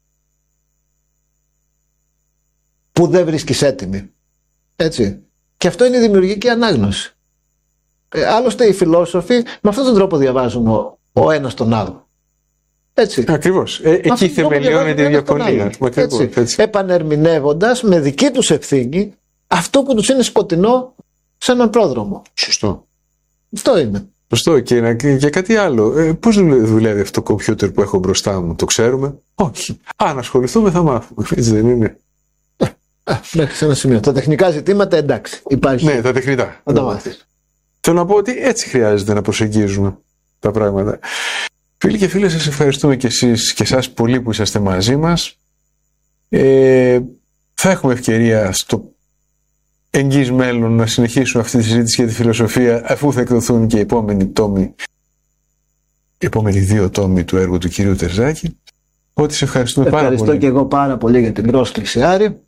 S1: που δεν βρίσκεις έτοιμη. Έτσι. Και αυτό είναι η δημιουργική ανάγνωση. Ε, άλλωστε οι φιλόσοφοι με αυτόν τον τρόπο διαβάζουν ο, ο ένας τον άλλο. Έτσι.
S2: Ακριβώς. Ε, εκεί θεμελιώνεται η διαφωνία.
S1: Επανερμηνεύοντας με δική τους ευθύνη αυτό που τους είναι σκοτεινό σε έναν πρόδρομο.
S2: Σωστό.
S1: Αυτό είναι.
S2: Σωστό. Και, και κάτι άλλο. Ε, πώς δουλεύει αυτό το κομπιούτερ που έχω μπροστά μου, το ξέρουμε? Όχι. Αν ασχοληθούμε θα μάθουμε. Έτσι δεν είναι?
S1: Α, μέχρι σε ένα σημείο. Τα τεχνικά ζητήματα εντάξει. Υπάρχει.
S2: Ναι, τα τεχνητά.
S1: Θα τα μάθεις.
S2: Θέλω να πω ότι έτσι χρειάζεται να προσεγγίζουμε τα πράγματα. Φίλοι και φίλες, σας ευχαριστούμε και εσείς και εσάς πολύ που είσαστε μαζί μας. Ε, θα έχουμε ευκαιρία στο εγγύς μέλλον να συνεχίσουμε αυτή τη συζήτηση για τη φιλοσοφία, αφού θα εκδοθούν και οι επόμενοι τόμοι, οι επόμενοι δύο τόμοι του έργου του κυρίου Τερζάκη. Ότι σε ευχαριστούμε πάρα πολύ.
S1: Ευχαριστώ και εγώ πάρα πολύ για την πρόσκληση, Άρη.